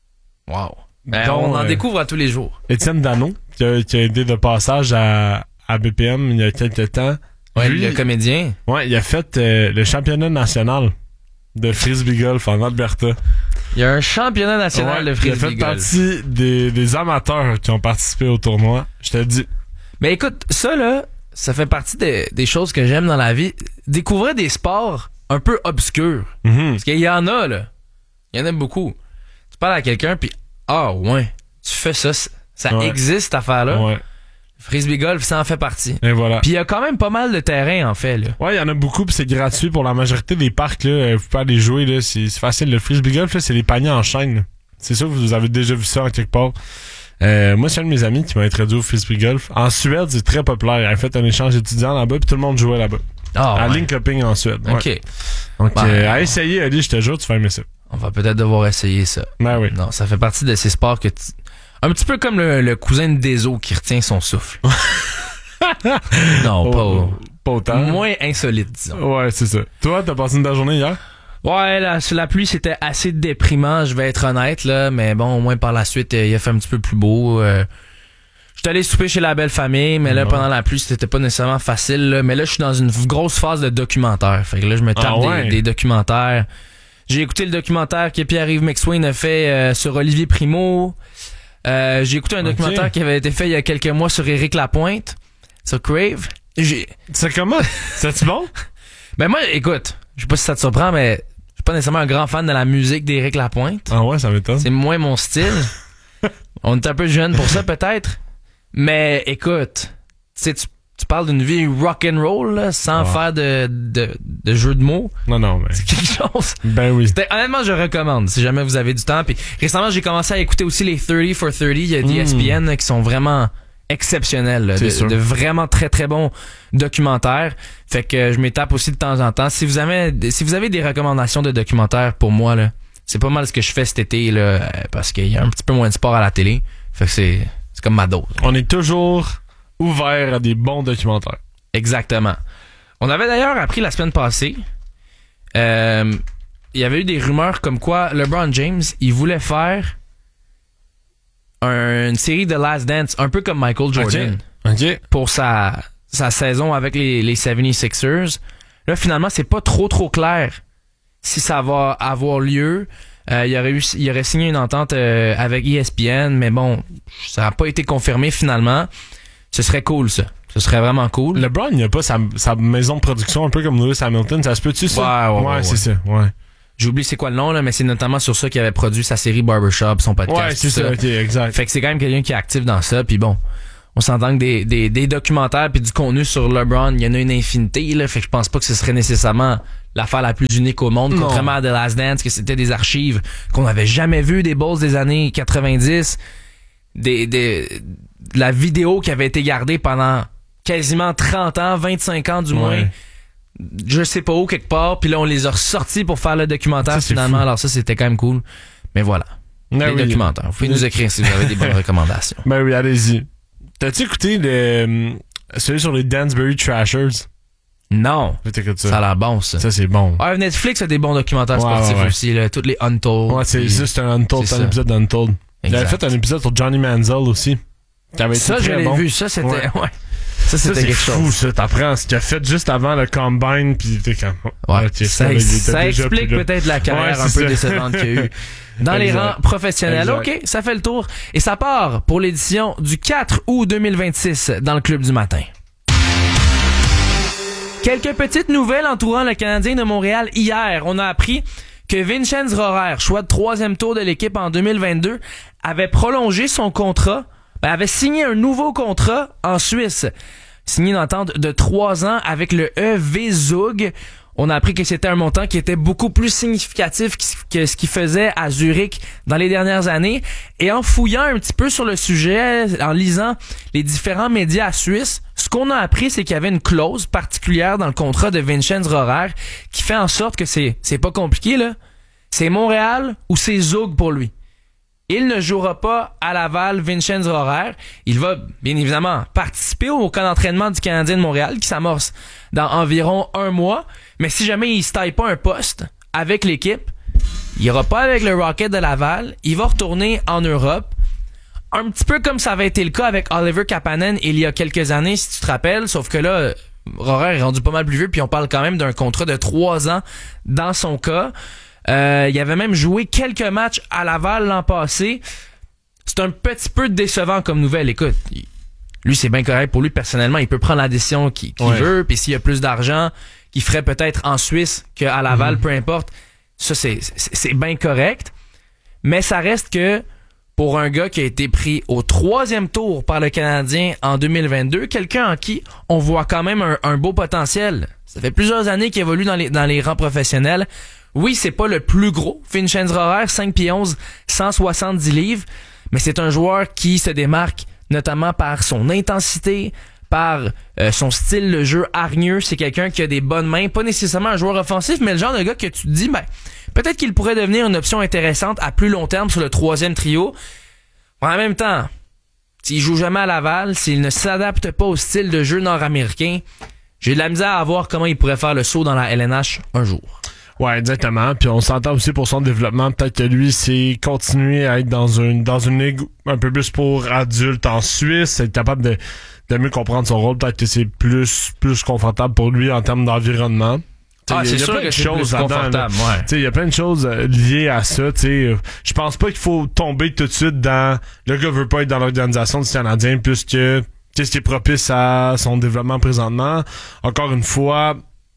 Wow. Ben, Dont, on en euh, découvre à tous les jours. Étienne Dano, qui a, qui a aidé de passage à, à B P M il y a quelques temps. Ouais, Lui, le comédien. Ouais, il a fait euh, le championnat national de frisbee golf en Alberta. Il y a un championnat national Ouais, de il a frisbee fait golf. partie des, des amateurs qui ont participé au tournoi. Je te le dis. Mais écoute, ça là, ça fait partie des, des choses que j'aime dans la vie. Découvrir des sports un peu obscurs. Mm-hmm. Parce qu'il y en a, là. Il y en a beaucoup. Tu parles à quelqu'un, puis ah ouais, tu fais ça. Ça Ouais. existe, cette affaire-là. Ouais. Frisbee golf, ça en fait partie. Et voilà. Puis il y a quand même pas mal de terrains, en fait, là. Ouais, il y en a beaucoup, puis c'est gratuit pour la majorité des parcs. Là. Euh, Vous pouvez aller jouer, là. C'est, c'est facile. Le frisbee golf, là, c'est les paniers en chaîne. là. C'est sûr que vous avez déjà vu ça en quelque part. Euh, moi, c'est un de mes amis qui m'a introduit au frisbee golf. En Suède, c'est très populaire. Il a fait un échange étudiant là-bas, puis tout le monde jouait là-bas. Ah, à ouais. Linköping, en Suède. Ouais. OK. Donc, Ben, euh, à essayer, Ali, je te jure, tu vas aimer ça. On va peut-être devoir essayer ça. Ben oui. Non, ça fait partie de ces sports que tu... Un petit peu comme le, le cousin de Deso qui retient son souffle. non, pas, Oh, pas autant. moins insolite, disons. Ouais, c'est ça. Toi, t'as passé une belle journée hier? Ouais, la, la pluie, c'était assez déprimant, je vais être honnête, là. Mais bon, au moins par la suite, euh, il a fait un petit peu plus beau. Euh, J'étais allé souper chez la belle famille, mais là, Ouais. pendant la pluie, c'était pas nécessairement facile, là. Mais là, je suis dans une grosse phase de documentaire. Fait que là, je me tape Ah ouais? des, des documentaires. J'ai écouté le documentaire que Pierre-Yves McSwain a fait euh, sur Olivier Primo. Euh, j'ai écouté un Ok. documentaire qui avait été fait il y a quelques mois sur Éric Lapointe, sur Crave. J'ai... C'est comment? C'est-tu bon? Ben moi, écoute, je sais pas si ça te surprend, mais je suis pas nécessairement un grand fan de la musique d'Éric Lapointe. Ah ouais, ça m'étonne. C'est moins mon style. On est un peu jeune pour ça, peut-être. Mais écoute, tu sais, tu tu parles d'une vie rock'n'roll, là, sans Ah. faire de, de, de jeu de mots. Non, non, mais... C'est quelque chose. Ben oui. C'était- honnêtement, je recommande si jamais vous avez du temps. Puis récemment, j'ai commencé à écouter aussi les thirty for thirty de Mm. E S P N là, qui sont vraiment exceptionnels. là, C'est de, sûr. de vraiment très très bons documentaires. Fait que euh, je m'étape aussi de temps en temps. Si vous avez, si vous avez des recommandations de documentaires pour moi, là, c'est pas mal ce que je fais cet été là, euh, parce qu'il y a un petit peu moins de sport à la télé. Fait que c'est, c'est comme ma dose. On est toujours ouvert à des bons documentaires. Exactement. On avait d'ailleurs appris la semaine passée, euh, il y avait eu des rumeurs comme quoi LeBron James, il voulait faire un- une série de Last Dance, un peu comme Michael Jordan, OK. pour sa, sa saison avec les, les seventy-sixers. Là, finalement, c'est pas trop trop clair si ça va avoir lieu. Euh, il, aurait eu, il aurait signé une entente euh, avec E S P N, mais bon, ça n'a pas été confirmé finalement. Ce serait cool, ça. Ce serait vraiment cool. LeBron, il a pas sa, sa maison de production un peu comme Lewis Hamilton. Ça se peut-tu, ça? Ouais, ouais, ouais. ouais c'est ça, ouais. J'oublie c'est quoi le nom, là, mais c'est notamment sur ça qu'il avait produit sa série Barbershop, son podcast. Ouais, c'est ça, ça. Ok, exact. Fait que c'est quand même quelqu'un qui est actif dans ça, puis bon, on s'entend que des, des, des documentaires puis du contenu sur LeBron, il y en a une infinité, là, fait que je pense pas que ce serait nécessairement l'affaire la plus unique au monde, non. Contrairement à The Last Dance, que c'était des archives qu'on n'avait jamais vues des Bulls des années quatre-vingt-dix, des, des, de la vidéo qui avait été gardée pendant quasiment trente ans, vingt-cinq ans du moins, ouais. Je sais pas où, quelque part, puis là on les a ressortis pour faire le documentaire ça, finalement, fou. Alors ça c'était quand même cool, mais voilà, ben les oui. documentaires, vous pouvez nous écrire si vous avez des bonnes recommandations. Ben oui, allez-y. T'as-tu écouté le, celui sur les Dansbury Trashers? Non. Ça. ça a l'air bon, ça. Ça, c'est bon. Ouais, Netflix a des bons documentaires ouais, sportifs ouais, ouais. aussi, là. Toutes les Untold. Ouais, c'est juste un Untold, c'est un épisode d'Untold. Il avait fait un épisode sur Johnny Manziel aussi. Ça, je l'ai bon. vu. Ça, c'était, ouais. ouais. Ça, c'était ça, quelque fou, chose. Ça, t'apprends ce qu'il a fait juste avant le Combine, pis t'es comme... Ouais, okay, ça, ça, ça explique peut-être la carrière ouais, un peu ça. décevante qu'il y a eu dans les rangs professionnels. Exact. OK, ça fait le tour. Et ça part pour l'édition du quatre août deux mille vingt-six dans le Club du matin. Quelques petites nouvelles entourant le Canadien de Montréal hier. On a appris que Vincenz Rohrer, choix de troisième tour de l'équipe en deux mille vingt-deux, avait prolongé son contrat, ben, avait signé un nouveau contrat en Suisse. Signé une entente de trois ans avec le E V Zug. On a appris que c'était un montant qui était beaucoup plus significatif que ce qu'il faisait à Zurich dans les dernières années. Et en fouillant un petit peu sur le sujet, en lisant les différents médias suisses, ce qu'on a appris, c'est qu'il y avait une clause particulière dans le contrat de Vincenz Rohrer qui fait en sorte que c'est, c'est pas compliqué, là. C'est Montréal ou c'est Zug pour lui. Il ne jouera pas à Laval, Vincenz Rohrer. Il va, bien évidemment, participer au camp d'entraînement du Canadien de Montréal qui s'amorce dans environ un mois. Mais si jamais il ne se taille pas un poste avec l'équipe, il ira pas avec le Rocket de Laval. Il va retourner en Europe. Un petit peu comme ça avait été le cas avec Oliver Kapanen il y a quelques années, si tu te rappelles. Sauf que là, Rohrer est rendu pas mal plus vieux, puis on parle quand même d'un contrat de trois ans dans son cas. Euh, il avait même joué quelques matchs à Laval l'an passé. C'est un petit peu décevant comme nouvelle. Écoute, il, lui c'est bien correct pour lui personnellement. Il peut prendre la décision qu'il, qu'il ouais. veut. Puis s'il y a plus d'argent qu'il ferait peut-être en Suisse qu'à Laval, mm-hmm. peu importe. Ça c'est, c'est, c'est bien correct. Mais ça reste que pour un gars qui a été pris au troisième tour par le Canadien en deux mille vingt-deux, quelqu'un en qui on voit quand même un, un beau potentiel. Ça fait plusieurs années qu'il évolue dans les, dans les rangs professionnels. Oui, c'est pas le plus gros. Vincenz Rohrer, cinq pieds onze, cent soixante-dix livres. Mais c'est un joueur qui se démarque notamment par son intensité, par euh, son style de jeu hargneux. C'est quelqu'un qui a des bonnes mains. Pas nécessairement un joueur offensif, mais le genre de gars que tu te dis, ben, peut-être qu'il pourrait devenir une option intéressante à plus long terme sur le troisième trio. En même temps, s'il joue jamais à Laval, s'il ne s'adapte pas au style de jeu nord-américain, j'ai de la misère à voir comment il pourrait faire le saut dans la L N H un jour. Ouais, exactement. Puis on s'entend aussi pour son développement. Peut-être que lui, c'est continuer à être dans une dans une ligue un peu plus pour adultes en Suisse, être capable de, de mieux comprendre son rôle. Peut-être que c'est plus plus confortable pour lui en termes d'environnement. T'sais, ah, y a, c'est y a sûr plein que de c'est choses plus confortable, ouais. Il y a plein de choses liées à ça. Je pense pas qu'il faut tomber tout de suite dans le gars veut pas être dans l'organisation du Canadien puisque qu'est-ce qui est propice à son développement présentement. Encore une fois,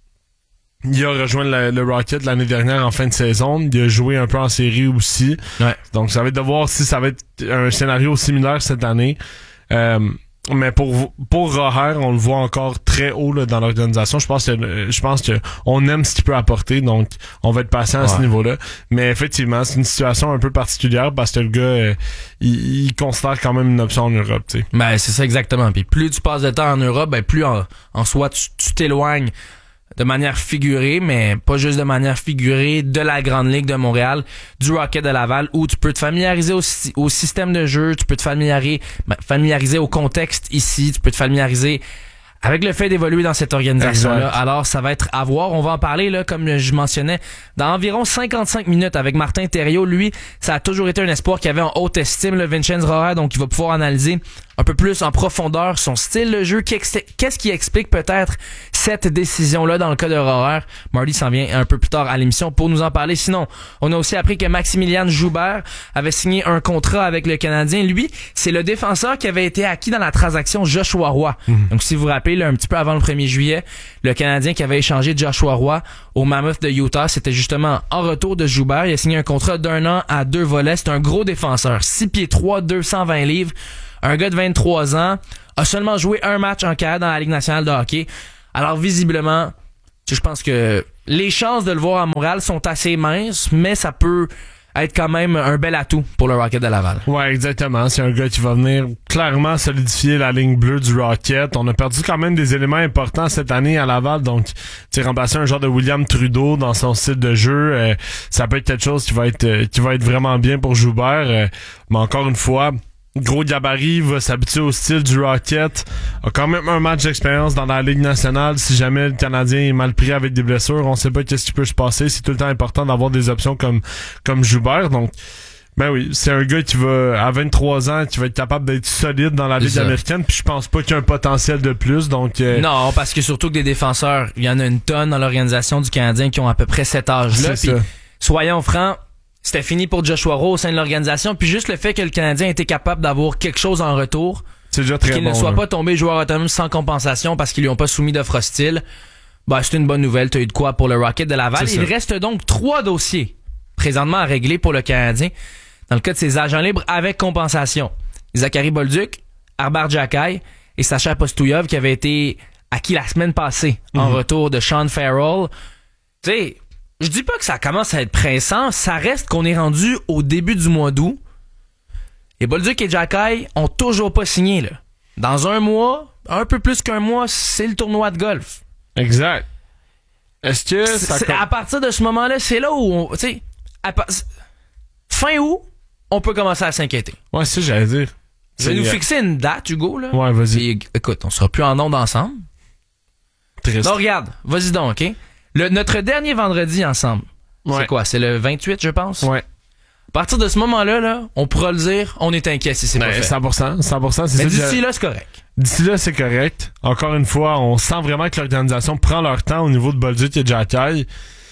il a rejoint le, le Rocket l'année dernière en fin de saison. Il a joué un peu en série aussi. Ouais. Donc, ça va être de voir si ça va être un scénario similaire cette année. Euh, mais pour pour Rohrer, on le voit encore très haut là, dans l'organisation. Je pense que je pense que on aime ce qu'il peut apporter. Donc, on va être patient ouais. à ce niveau-là. Mais effectivement, c'est une situation un peu particulière parce que le gars, euh, il, il considère quand même une option en Europe. T'sais. Ben, c'est ça exactement. Puis plus tu passes de temps en Europe, ben plus en, en soi tu, tu t'éloignes de manière figurée, mais pas juste de manière figurée, de la Grande Ligue de Montréal, du Rocket de Laval, où tu peux te familiariser au, au système de jeu, tu peux te familiariser, familiariser au contexte ici, tu peux te familiariser avec le fait d'évoluer dans cette organisation-là. Exact. Alors, ça va être à voir. On va en parler, là, comme je mentionnais, dans environ cinquante-cinq minutes avec Martin Thériault. Lui, ça a toujours été un espoir qu'il avait en haute estime, le Vincenz Rohrer, donc il va pouvoir analyser un peu plus en profondeur son style de jeu. Qu'est-ce qui explique peut-être cette décision-là dans le cas de Rohrer? Marty s'en vient un peu plus tard à l'émission pour nous en parler. Sinon, on a aussi appris que Maximilian Joubert avait signé un contrat avec le Canadien. Lui, c'est le défenseur qui avait été acquis dans la transaction Joshua Roy. Mmh. Donc, si vous vous rappelez, là, un petit peu avant le premier juillet, le Canadien qui avait échangé Joshua Roy au Mammoth de Utah, c'était justement en retour de Joubert. Il a signé un contrat d'un an à deux volets. C'est un gros défenseur. six pieds trois, deux cent vingt livres. Un gars de vingt-trois ans, a seulement joué un match en carrière dans la Ligue nationale de hockey. Alors, visiblement, je pense que les chances de le voir à Montréal sont assez minces, mais ça peut être quand même un bel atout pour le Rocket de Laval. Ouais, exactement. C'est un gars qui va venir clairement solidifier la ligne bleue du Rocket. On a perdu quand même des éléments importants cette année à Laval, donc tu sais, remplacer un genre de William Trudeau dans son style de jeu, euh, ça peut être quelque chose qui va être euh, qui va être vraiment bien pour Joubert. Euh, mais encore une fois, gros gabarit, va s'habituer au style du Rocket, a quand même un match d'expérience dans la Ligue nationale. Si jamais le Canadien est mal pris avec des blessures, on sait pas qu'est-ce qui peut se passer. C'est tout le temps important d'avoir des options comme comme Joubert. Donc, ben oui, c'est un gars qui va, à vingt-trois ans, qui va être capable d'être solide dans la Ligue américaine, puis je pense pas qu'il y a un potentiel de plus, donc... Euh... Non, parce que surtout que des défenseurs, il y en a une tonne dans l'organisation du Canadien qui ont à peu près cet âge-là, puis soyons francs, c'était fini pour Joshua Roy au sein de l'organisation. Puis juste le fait que le Canadien ait été capable d'avoir quelque chose en retour, c'est déjà très qu'il bon, ne soit là. pas tombé joueur autonome sans compensation parce qu'ils lui ont pas soumis d'offre hostile, bah c'est une bonne nouvelle. T'as eu de quoi pour le Rocket de Laval. Il reste donc trois dossiers présentement à régler pour le Canadien dans le cas de ses agents libres avec compensation. Zachary Bolduc, Arbar Xhekaj et Sacha Postouilov qui avait été acquis la semaine passée mm-hmm. en retour de Sean Farrell. Tu sais, je dis pas que ça commence à être pressant, ça reste qu'on est rendu au début du mois d'août. Et Bolduc et Xhekaj ont toujours pas signé, là. Dans un mois, un peu plus qu'un mois, c'est le tournoi de golf. Exact. Est-ce que ça... C'est, à partir de ce moment-là, c'est là où on... Tu sais, pa- fin août, on peut commencer à s'inquiéter. Ouais, c'est ça, j'allais dire. Je vais nous fixer une date, Hugo, là. Ouais, vas-y. Et, écoute, on sera plus en ondes ensemble. Triste. Non, regarde, vas-y donc, OK? Le, notre dernier vendredi ensemble, ouais. c'est quoi? C'est le vingt-huit, je pense? Ouais. À partir de ce moment-là, là, on pourra le dire, on est inquiet si c'est ben, pas fait. cent pour cent, cent pour cent, c'est Mais ça. d'ici là, c'est correct. D'ici là, c'est correct. Encore une fois, on sent vraiment que l'organisation prend leur temps au niveau de Bolduc et Xhekaj.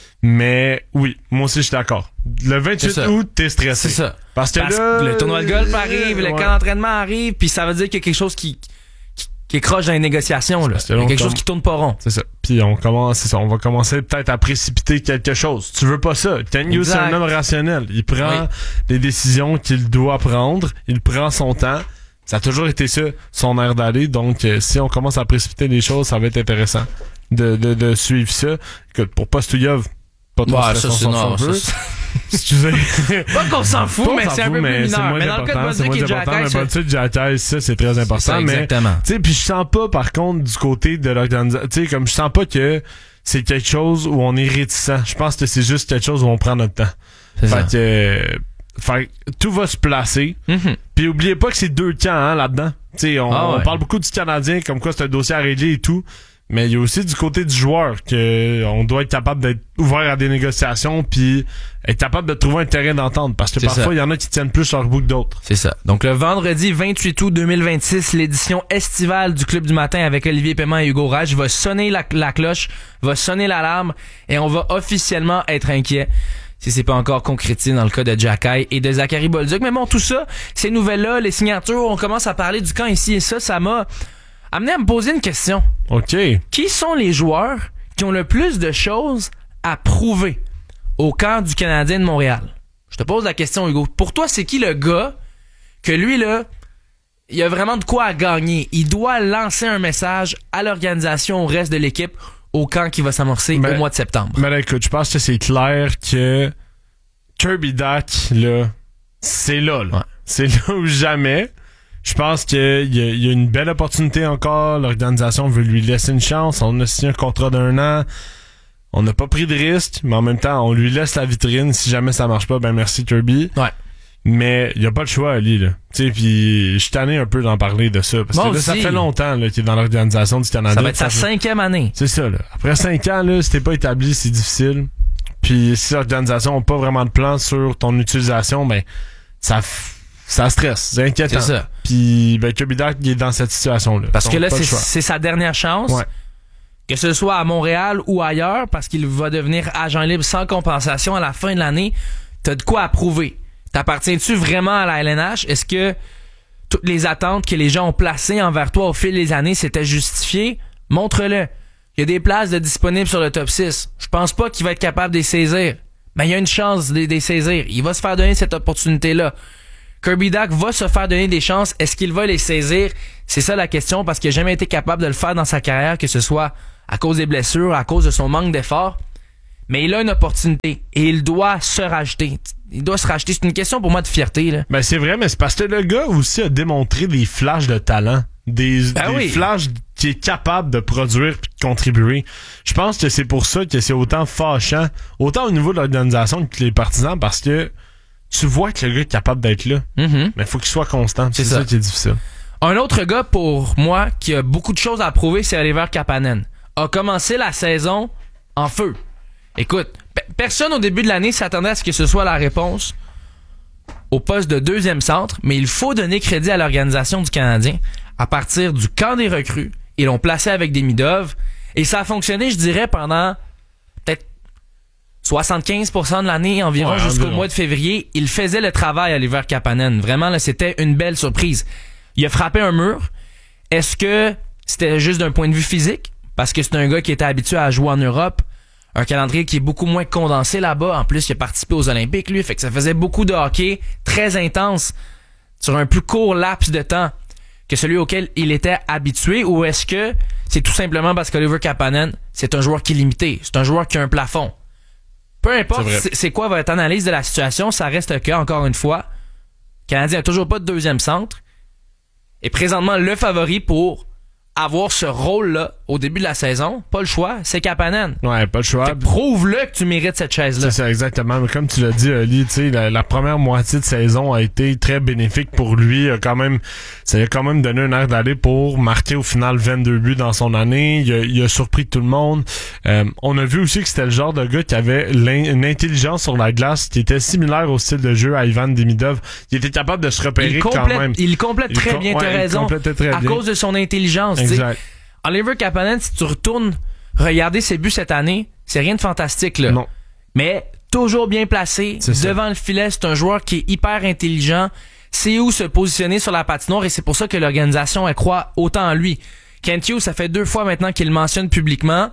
Mais oui, moi aussi, je suis d'accord. Le vingt-huit août, t'es stressé. C'est ça. Parce que Parce là... que le tournoi de golf arrive, le ouais. camp d'entraînement arrive, puis ça veut dire qu'il y a quelque chose qui... qui est croche dans les négociations, là. Il y a quelque chose qui tourne pas rond. C'est ça. Puis on commence, c'est ça. On va commencer peut-être à précipiter quelque chose. Tu veux pas ça. Ken Hughes, c'est un homme rationnel. Il prend oui. les décisions qu'il doit prendre. Il prend son temps. Ça a toujours été ça, son air d'aller. Donc, euh, si on commence à précipiter les choses, ça va être intéressant de, de, de suivre ça. Écoute, pour Postouilov, pas trop ouais, ça, c'est non, ça, c'est... Excusez. Pas qu'on s'en fout, pas mais c'est un peu plus mineur. Mais dans le cas de Bolduc et Xhekaj, mais Bolduc et Xhekaj, ça, c'est très important. C'est ça, exactement. Tu sais, puis je sens pas, par contre, du côté de l'organisation, tu sais, comme je sens pas que c'est quelque chose où on est réticent. Je pense que c'est juste quelque chose où on prend notre temps. C'est fait ça. que, euh, fait que tout va se placer. Mm-hmm. Puis oubliez pas que c'est deux camps, hein, là-dedans. Tu sais, on, ah ouais. on parle beaucoup du Canadien, comme quoi c'est un dossier à régler et tout. Mais il y a aussi du côté du joueur que on doit être capable d'être ouvert à des négociations puis être capable de trouver un terrain d'entente parce que c'est parfois il y en a qui tiennent plus leur bout que d'autres. C'est ça. Donc le vendredi vingt-huit août deux mille vingt-six, l'édition estivale du Club du matin avec Olivier Paiement et Hugo Rage va sonner la, la cloche, va sonner l'alarme et on va officiellement être inquiet si c'est pas encore concrétisé dans le cas de Xhekaj et de Zachary Bolduc. Mais bon, tout ça, ces nouvelles-là, les signatures, on commence à parler du camp ici et ça, ça m'a amené à me poser une question. OK. Qui sont les joueurs qui ont le plus de choses à prouver au camp du Canadien de Montréal? Je te pose la question, Hugo. Pour toi, c'est qui le gars que lui, là, il a vraiment de quoi à gagner? Il doit lancer un message à l'organisation, au reste de l'équipe, au camp qui va s'amorcer mais, au mois de septembre. Mais là, écoute, je pense que c'est clair que Kirby Dach, là, c'est là, là. Ouais. C'est là ou jamais. Je pense qu'il y, y a une belle opportunité encore. L'organisation veut lui laisser une chance. On a signé un contrat d'un an. On n'a pas pris de risque, mais en même temps, on lui laisse la vitrine. Si jamais ça marche pas, ben merci Kirby. Ouais. Mais il y a pas le choix, Ali, là. Tu sais, puis je suis tanné un peu d'en parler de ça. Parce Moi que là, aussi. ça fait longtemps là, qu'il est dans l'organisation du Canada. Ça va être sa fait... cinquième année. C'est ça, là. Après cinq ans, là, si t'es pas établi, c'est difficile. Puis si l'organisation n'a pas vraiment de plan sur ton utilisation, ben ça f... ça stresse, c'est inquiétant. C'est ça. Puis ben, Kirby Dach, il est dans cette situation-là. Parce Donc, que là, pas c'est, le choix. c'est sa dernière chance. Ouais. Que ce soit à Montréal ou ailleurs, parce qu'il va devenir agent libre sans compensation à la fin de l'année, t'as de quoi à prouver. T'appartiens-tu vraiment à la L N H? Est-ce que toutes les attentes que les gens ont placées envers toi au fil des années s'étaient justifiées? Montre-le. Il y a des places de disponibles sur le top six. Je pense pas qu'il va être capable de les saisir. Mais il y a une chance de les saisir. Il va se faire donner cette opportunité-là. Kirby Dach va se faire donner des chances. Est-ce qu'il va les saisir? C'est ça la question, parce qu'il n'a jamais été capable de le faire dans sa carrière, que ce soit à cause des blessures, à cause de son manque d'effort. Mais il a une opportunité et il doit se racheter. Il doit se racheter. C'est une question pour moi de fierté, là. Ben c'est vrai, mais c'est parce que le gars aussi a démontré des flashs de talent. Des, ben des oui. flashs qui est capable de produire puis de contribuer. Je pense que c'est pour ça que c'est autant fâchant, autant au niveau de l'organisation que les partisans, parce que tu vois que le gars est capable d'être là. Mm-hmm. Mais il faut qu'il soit constant. C'est, C'est ça. ça qui est difficile. Un autre gars, pour moi, qui a beaucoup de choses à prouver, c'est Oliver Kapanen. A commencé la saison en feu. Écoute, pe- personne au début de l'année s'attendait à ce que ce soit la réponse au poste de deuxième centre, mais il faut donner crédit à l'organisation du Canadien. À partir du camp des recrues, ils l'ont placé avec Demidov, et ça a fonctionné, je dirais, pendant peut-être soixante-quinze pour cent de l'année environ, Ouais, jusqu'au environ. mois de février. Il faisait le travail, Oliver Kapanen. Vraiment, là, c'était une belle surprise. Il a frappé un mur. Est-ce que c'était juste d'un point de vue physique? Parce que c'est un gars qui était habitué à jouer en Europe. Un calendrier qui est beaucoup moins condensé là-bas. En plus, il a participé aux Olympiques, lui. Fait que ça faisait beaucoup de hockey très intense sur un plus court laps de temps que celui auquel il était habitué. Ou est-ce que c'est tout simplement parce qu'Oliver Kapanen, c'est un joueur qui est limité. C'est un joueur qui a un plafond. Peu importe C'est vrai. c'est, c'est quoi votre analyse de la situation, ça reste que, encore une fois, le Canadien n'a toujours pas de deuxième centre. Et présentement, le favori pour avoir ce rôle-là au début de la saison, pas le choix, c'est Kapanen. Ouais, pas le choix. Fait que prouve-le que tu mérites cette chaise-là. C'est ça, exactement. Mais comme tu l'as dit, Ali, tu sais, la, la première moitié de saison a été très bénéfique pour lui. Il a quand même, ça lui a quand même donné un air d'aller pour marquer au final vingt-deux buts dans son année. Il a, il a surpris tout le monde. Euh, on a vu aussi que c'était le genre de gars qui avait une intelligence sur la glace qui était similaire au style de jeu à Ivan Demidov. Il était capable de se repérer Il quand complète, même. il complète Il très com- bien, ouais, t'as il raison. complétait très à bien. cause de son intelligence. t'sais. Exact. Oliver Kapanen, si tu retournes regarder ses buts cette année, c'est rien de fantastique, là. Non. Mais toujours bien placé, C'est ça. devant le filet, c'est un joueur qui est hyper intelligent, sait où se positionner sur la patinoire, et c'est pour ça que l'organisation, elle croit autant en lui. Kent Hughes, ça fait deux fois maintenant qu'il le mentionne publiquement.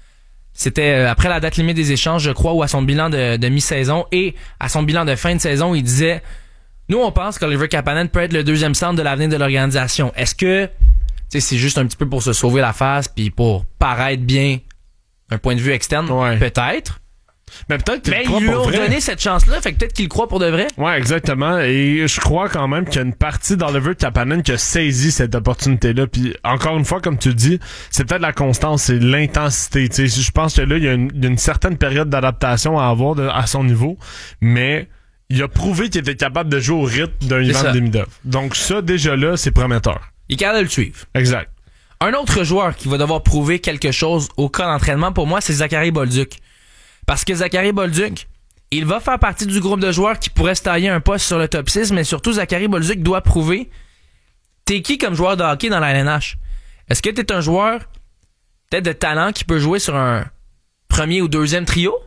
C'était euh, après la date limite des échanges, je crois, ou à son bilan de, de mi-saison, et à son bilan de fin de saison, il disait « Nous, on pense qu'Oliver Kapanen peut être le deuxième centre de l'avenir de l'organisation. Est-ce que tu sais, c'est juste un petit peu pour se sauver la face puis pour paraître bien d'un point de vue externe? Ouais. Peut-être. Mais peut-être qu'il Mais croit ils pour lui ont vrai. donné cette chance-là, fait que peut-être qu'il le croit pour de vrai. Ouais, exactement. Et je crois quand même qu'il y a une partie d'Oliver Kapanen qui a saisi cette opportunité-là. Puis encore une fois, comme tu dis, c'est peut-être la constance, c'est l'intensité. Tu sais, je pense que là, il y, a une, il y a une certaine période d'adaptation à avoir de- à son niveau, mais il a prouvé qu'il était capable de jouer au rythme d'un C'est Ivan ça. Demidov. Donc ça, déjà là, c'est prometteur. Il est capable de le suivre. Exact. Un autre joueur qui va devoir prouver quelque chose au cas d'entraînement, pour moi, c'est Zachary Bolduc. Parce que Zachary Bolduc, il va faire partie du groupe de joueurs qui pourrait se tailler un poste sur le top six, mais surtout, Zachary Bolduc doit prouver t'es qui comme joueur de hockey dans la L N H? Est-ce que t'es un joueur peut-être de talent qui peut jouer sur un premier ou deuxième trio?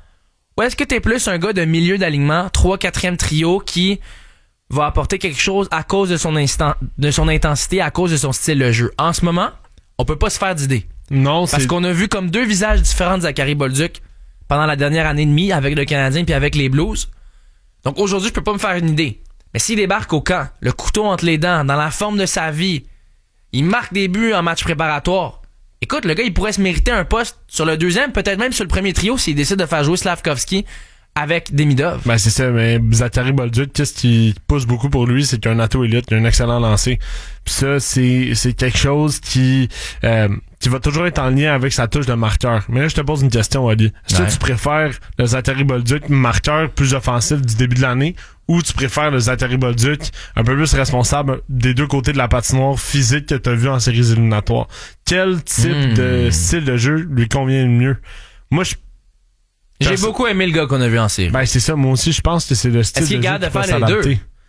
Ou est-ce que t'es plus un gars de milieu d'alignement, trois, quatrième trio qui va apporter quelque chose à cause de son instant, de son intensité, à cause de son style de jeu? En ce moment, on peut pas se faire d'idée. Non, Parce c'est... qu'on a vu comme deux visages différents de Zachary Bolduc pendant la dernière année et demie avec le Canadien puis avec les Blues. Donc aujourd'hui, je peux pas me faire une idée. Mais s'il débarque au camp, le couteau entre les dents, dans la forme de sa vie, il marque des buts en match préparatoire. Écoute, le gars, il pourrait se mériter un poste sur le deuxième, peut-être même sur le premier trio s'il décide de faire jouer Slavkovski avec Demidov. Ben c'est ça, mais Zachary Bolduc, qu'est-ce qui pousse beaucoup pour lui, c'est qu'il a un atout élite, il a un excellent lancer. Puis ça, c'est c'est quelque chose qui euh, qui va toujours être en lien avec sa touche de marqueur. Mais là, je te pose une question, Ali. Est-ce Ouais. que tu préfères le Zachary Bolduc marqueur plus offensif du début de l'année, ou tu préfères le Zachary Bolduc un peu plus responsable des deux côtés de la patinoire physique que tu as vu en séries éliminatoires? Quel type Hmm. de style de jeu lui convient le mieux? Moi, je J'ai beaucoup aimé le gars qu'on a vu en série. Ben, c'est ça. Moi aussi, je pense que c'est le style Est-ce qu'il est de jeu capable qui de va faire les s'adapter.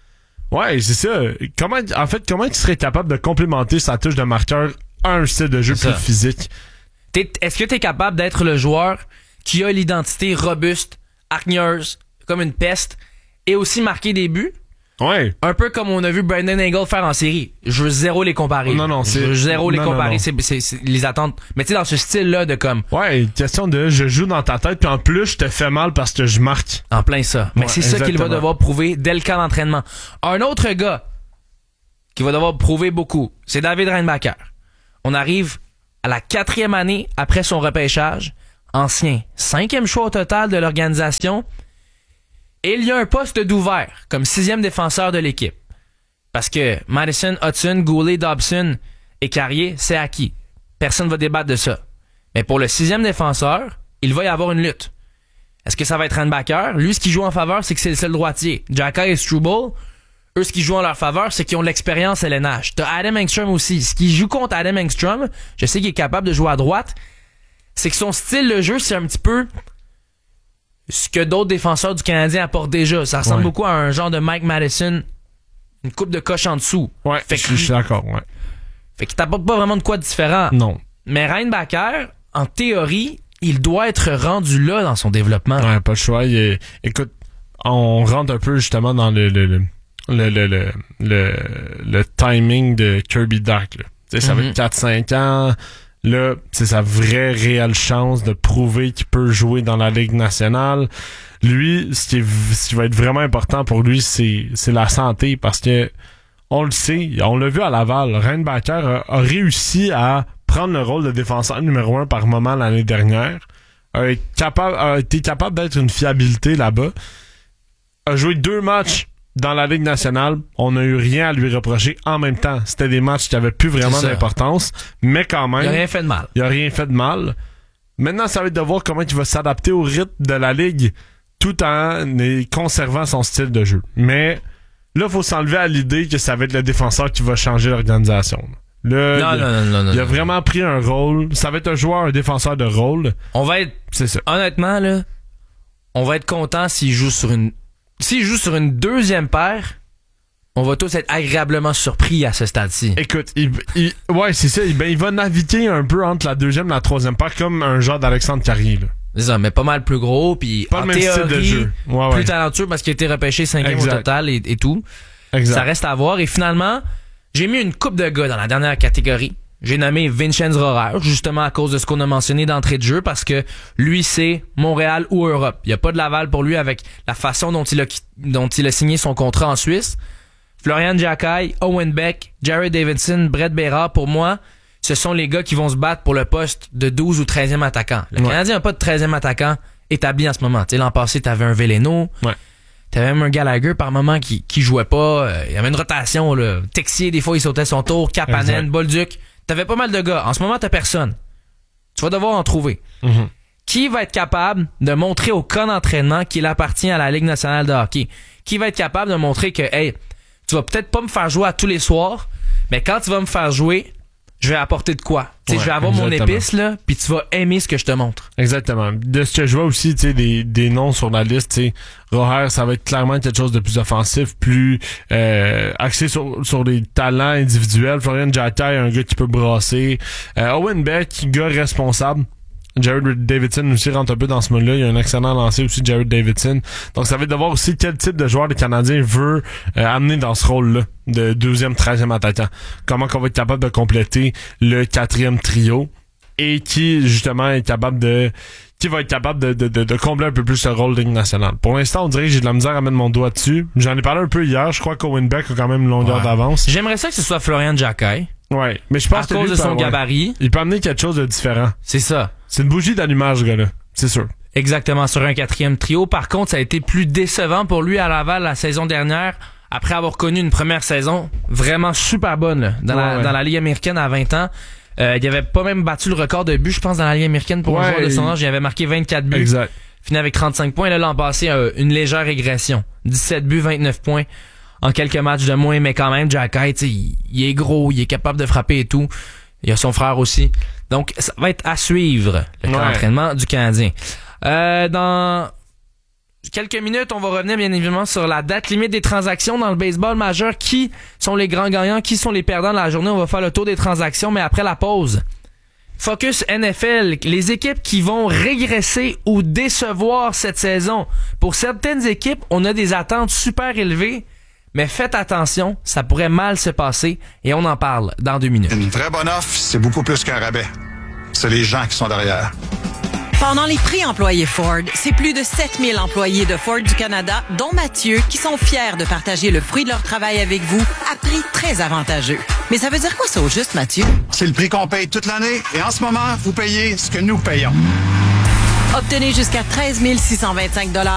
Ouais, c'est ça. Comment, en fait, comment tu serais capable de complémenter sa touche de marqueur à un style de jeu C'est plus ça. physique? T'es- est-ce que tu es capable d'être le joueur qui a l'identité robuste, hargneuse, comme une peste, et aussi marquer des buts? Ouais. Un peu comme on a vu Brandon Angle faire en série. Je veux zéro les comparer. Non, non, Je c'est... veux zéro les non, non, comparer, non. C'est, c'est, c'est les attentes. Mais tu sais, dans ce style-là de comme... Ouais, question de je joue dans ta tête, puis en plus, je te fais mal parce que je marque. En plein ça. Mais Ouais, c'est ça qu'il va exactement. devoir prouver dès le camp d'entraînement. Un autre gars qui va devoir prouver beaucoup, c'est David Reinbacher. On arrive à la quatrième année après son repêchage, ancien cinquième choix au total de l'organisation, et il y a un poste d'ouvert comme sixième défenseur de l'équipe. Parce que Madison, Hudson, Goulet, Dobson et Carrier, c'est acquis. Personne ne va débattre de ça. Mais pour le sixième défenseur, il va y avoir une lutte. Est-ce que ça va être Reinbacher? Lui, ce qui joue en faveur, c'est que c'est le seul droitier. Xhekaj et Struble, eux, ce qui joue en leur faveur, c'est qu'ils ont l'expérience et L N H. T'as Adam Engstrom aussi. Ce qui joue contre Adam Engstrom, je sais qu'il est capable de jouer à droite, c'est que son style de jeu, c'est un petit peu ce que d'autres défenseurs du Canadien apportent déjà. Ça ressemble Ouais. beaucoup à un genre de Mike Madison, une coupe de coche en dessous. Ouais, fait je suis d'accord, ouais. Fait qu'il t'apporte pas vraiment de quoi de différent. Non. Mais Reinbacher, en théorie, il doit être rendu là dans son développement. Ouais, pas le choix. Il est- Écoute, on rentre un peu justement dans le le, le, le, le, le, le, le timing de Kirby Dach. Là. Tu sais, ça va Mhm. être quatre cinq ans. Là, c'est sa vraie réelle chance de prouver qu'il peut jouer dans la Ligue nationale. Lui, ce qui, est, ce qui va être vraiment important pour lui, c'est, c'est la santé, parce que on le sait, on l'a vu à Laval, Reinbacher a, a réussi à prendre le rôle de défenseur numéro un par moment l'année dernière, a, été capable, a été capable d'être une fiabilité là-bas, a joué deux matchs dans la Ligue nationale, on n'a eu rien à lui reprocher en même temps. C'était des matchs qui avaient plus vraiment C'est ça. d'importance, mais quand même... Il a rien fait de mal. Il a rien fait de mal. Maintenant, ça va être de voir comment il va s'adapter au rythme de la Ligue tout en conservant son style de jeu. Mais là, il faut s'enlever à l'idée que ça va être le défenseur qui va changer l'organisation. Là, Non, il, non, non, non, non, il a non. vraiment pris un rôle. Ça va être un joueur, un défenseur de rôle. On va être... C'est ça. Honnêtement, là, on va être content s'il joue sur une... S'il joue sur une deuxième paire, on va tous être agréablement surpris à ce stade-ci. Écoute, il, il- ouais, c'est ça. Il, ben, il va naviguer un peu entre la deuxième et la troisième paire, comme un genre d'Alexandre Carrier. Là. C'est ça, mais pas mal plus gros, puis Pas en le même style théorie, de jeu. Ouais, plus ouais. talentueux parce qu'il a été repêché cinquième au Exact. total et, et tout. Exact. Ça reste à voir. Et finalement, j'ai mis une coupe de gars dans la dernière catégorie. J'ai nommé Vincenz Rohrer, justement à cause de ce qu'on a mentionné d'entrée de jeu, parce que lui, c'est Montréal ou Europe. Il n'y a pas de Laval pour lui avec la façon dont il a, qui- dont il a signé son contrat en Suisse. Florian Xhekaj, Owen Beck, Jared Davidson, Brett Bérard, pour moi, ce sont les gars qui vont se battre pour le poste de douze ou treizième attaquant. Le Ouais. Canadien n'a pas de treizième attaquant établi en ce moment. Tu sais, l'an passé, t'avais un Veleno. Ouais. T'avais même un Gallagher par moment qui, qui jouait pas. Euh, Il y avait une rotation, là. Texier, des fois, il sautait son tour. Kapanen, Exact. Bolduc. T'avais pas mal de gars. En ce moment, t'as personne. Tu vas devoir en trouver. Mhm. Qui va être capable de montrer au camp d'entraînement qu'il appartient à la Ligue nationale de hockey? Qui va être capable de montrer que, hey, tu vas peut-être pas me faire jouer à tous les soirs, mais quand tu vas me faire jouer, je vais apporter de quoi? Tu sais, Ouais, je vais avoir mon exactement. épice, là, puis tu vas aimer ce que je te montre. Exactement. De ce que je vois aussi, tu sais, des, des noms sur la liste, tu sais, Rohrer, ça va être clairement quelque chose de plus offensif, plus euh, axé sur, sur les talents individuels. Florian Xhekaj, un gars qui peut brasser. Euh, Owen Beck, gars responsable. Jared Davidson aussi rentre un peu dans ce mode-là. Il y a un excellent lancé aussi, Jared Davidson. Donc, ça va être de voir aussi quel type de joueur les Canadiens veut euh, amener dans ce rôle-là de deuxième, treizième attaquant. Comment qu'on va être capable de compléter le quatrième trio et qui, justement, est capable de qui va être capable de, de, de, de combler un peu plus le rôle de Ligue nationale. Pour l'instant, on dirait que j'ai de la misère à mettre mon doigt dessus. J'en ai parlé un peu hier. Je crois qu'Owen Beck a quand même une longueur Ouais. d'avance. J'aimerais ça que ce soit Florian Xhekaj. Ouais, mais je pense À que cause lui de peut son avoir- gabarit. Il peut amener quelque chose de différent. C'est ça. C'est une bougie d'allumage, ce gars-là. C'est sûr. Exactement, sur un quatrième trio. Par contre, ça a été plus décevant pour lui à Laval la saison dernière, après avoir connu une première saison vraiment super bonne là, dans, Ouais, la, ouais. dans la Ligue américaine à vingt ans. Euh, il avait pas même battu le record de buts, je pense, dans la Ligue américaine pour un Ouais, joueur de son il- âge. Il avait marqué vingt-quatre buts. Exact. Fini avec trente-cinq points. Là, l'an passé, euh, une légère régression. dix-sept buts, vingt-neuf points en quelques matchs de moins, mais quand même, Xhekaj, tu sais, il, il est gros, il est capable de frapper et tout. Il y a son frère aussi. Donc, ça va être à suivre, le camp Ouais. d'entraînement du Canadien. Euh, dans quelques minutes, on va revenir bien évidemment sur la date limite des transactions dans le baseball majeur. Qui sont les grands gagnants? Qui sont les perdants de la journée? On va faire le tour des transactions, mais après la pause. Focus N F L, les équipes qui vont régresser ou décevoir cette saison. Pour certaines équipes, on a des attentes super élevées, mais faites attention, ça pourrait mal se passer et on en parle dans deux minutes. Une vraie bonne offre, c'est beaucoup plus qu'un rabais. C'est les gens qui sont derrière. Pendant les prix employés Ford, c'est plus de sept mille employés de Ford du Canada, dont Mathieu, qui sont fiers de partager le fruit de leur travail avec vous à prix très avantageux. Mais ça veut dire quoi ça au juste, Mathieu? C'est le prix qu'on paye toute l'année et en ce moment, vous payez ce que nous payons. Obtenez jusqu'à treize mille six cent vingt-cinq dollars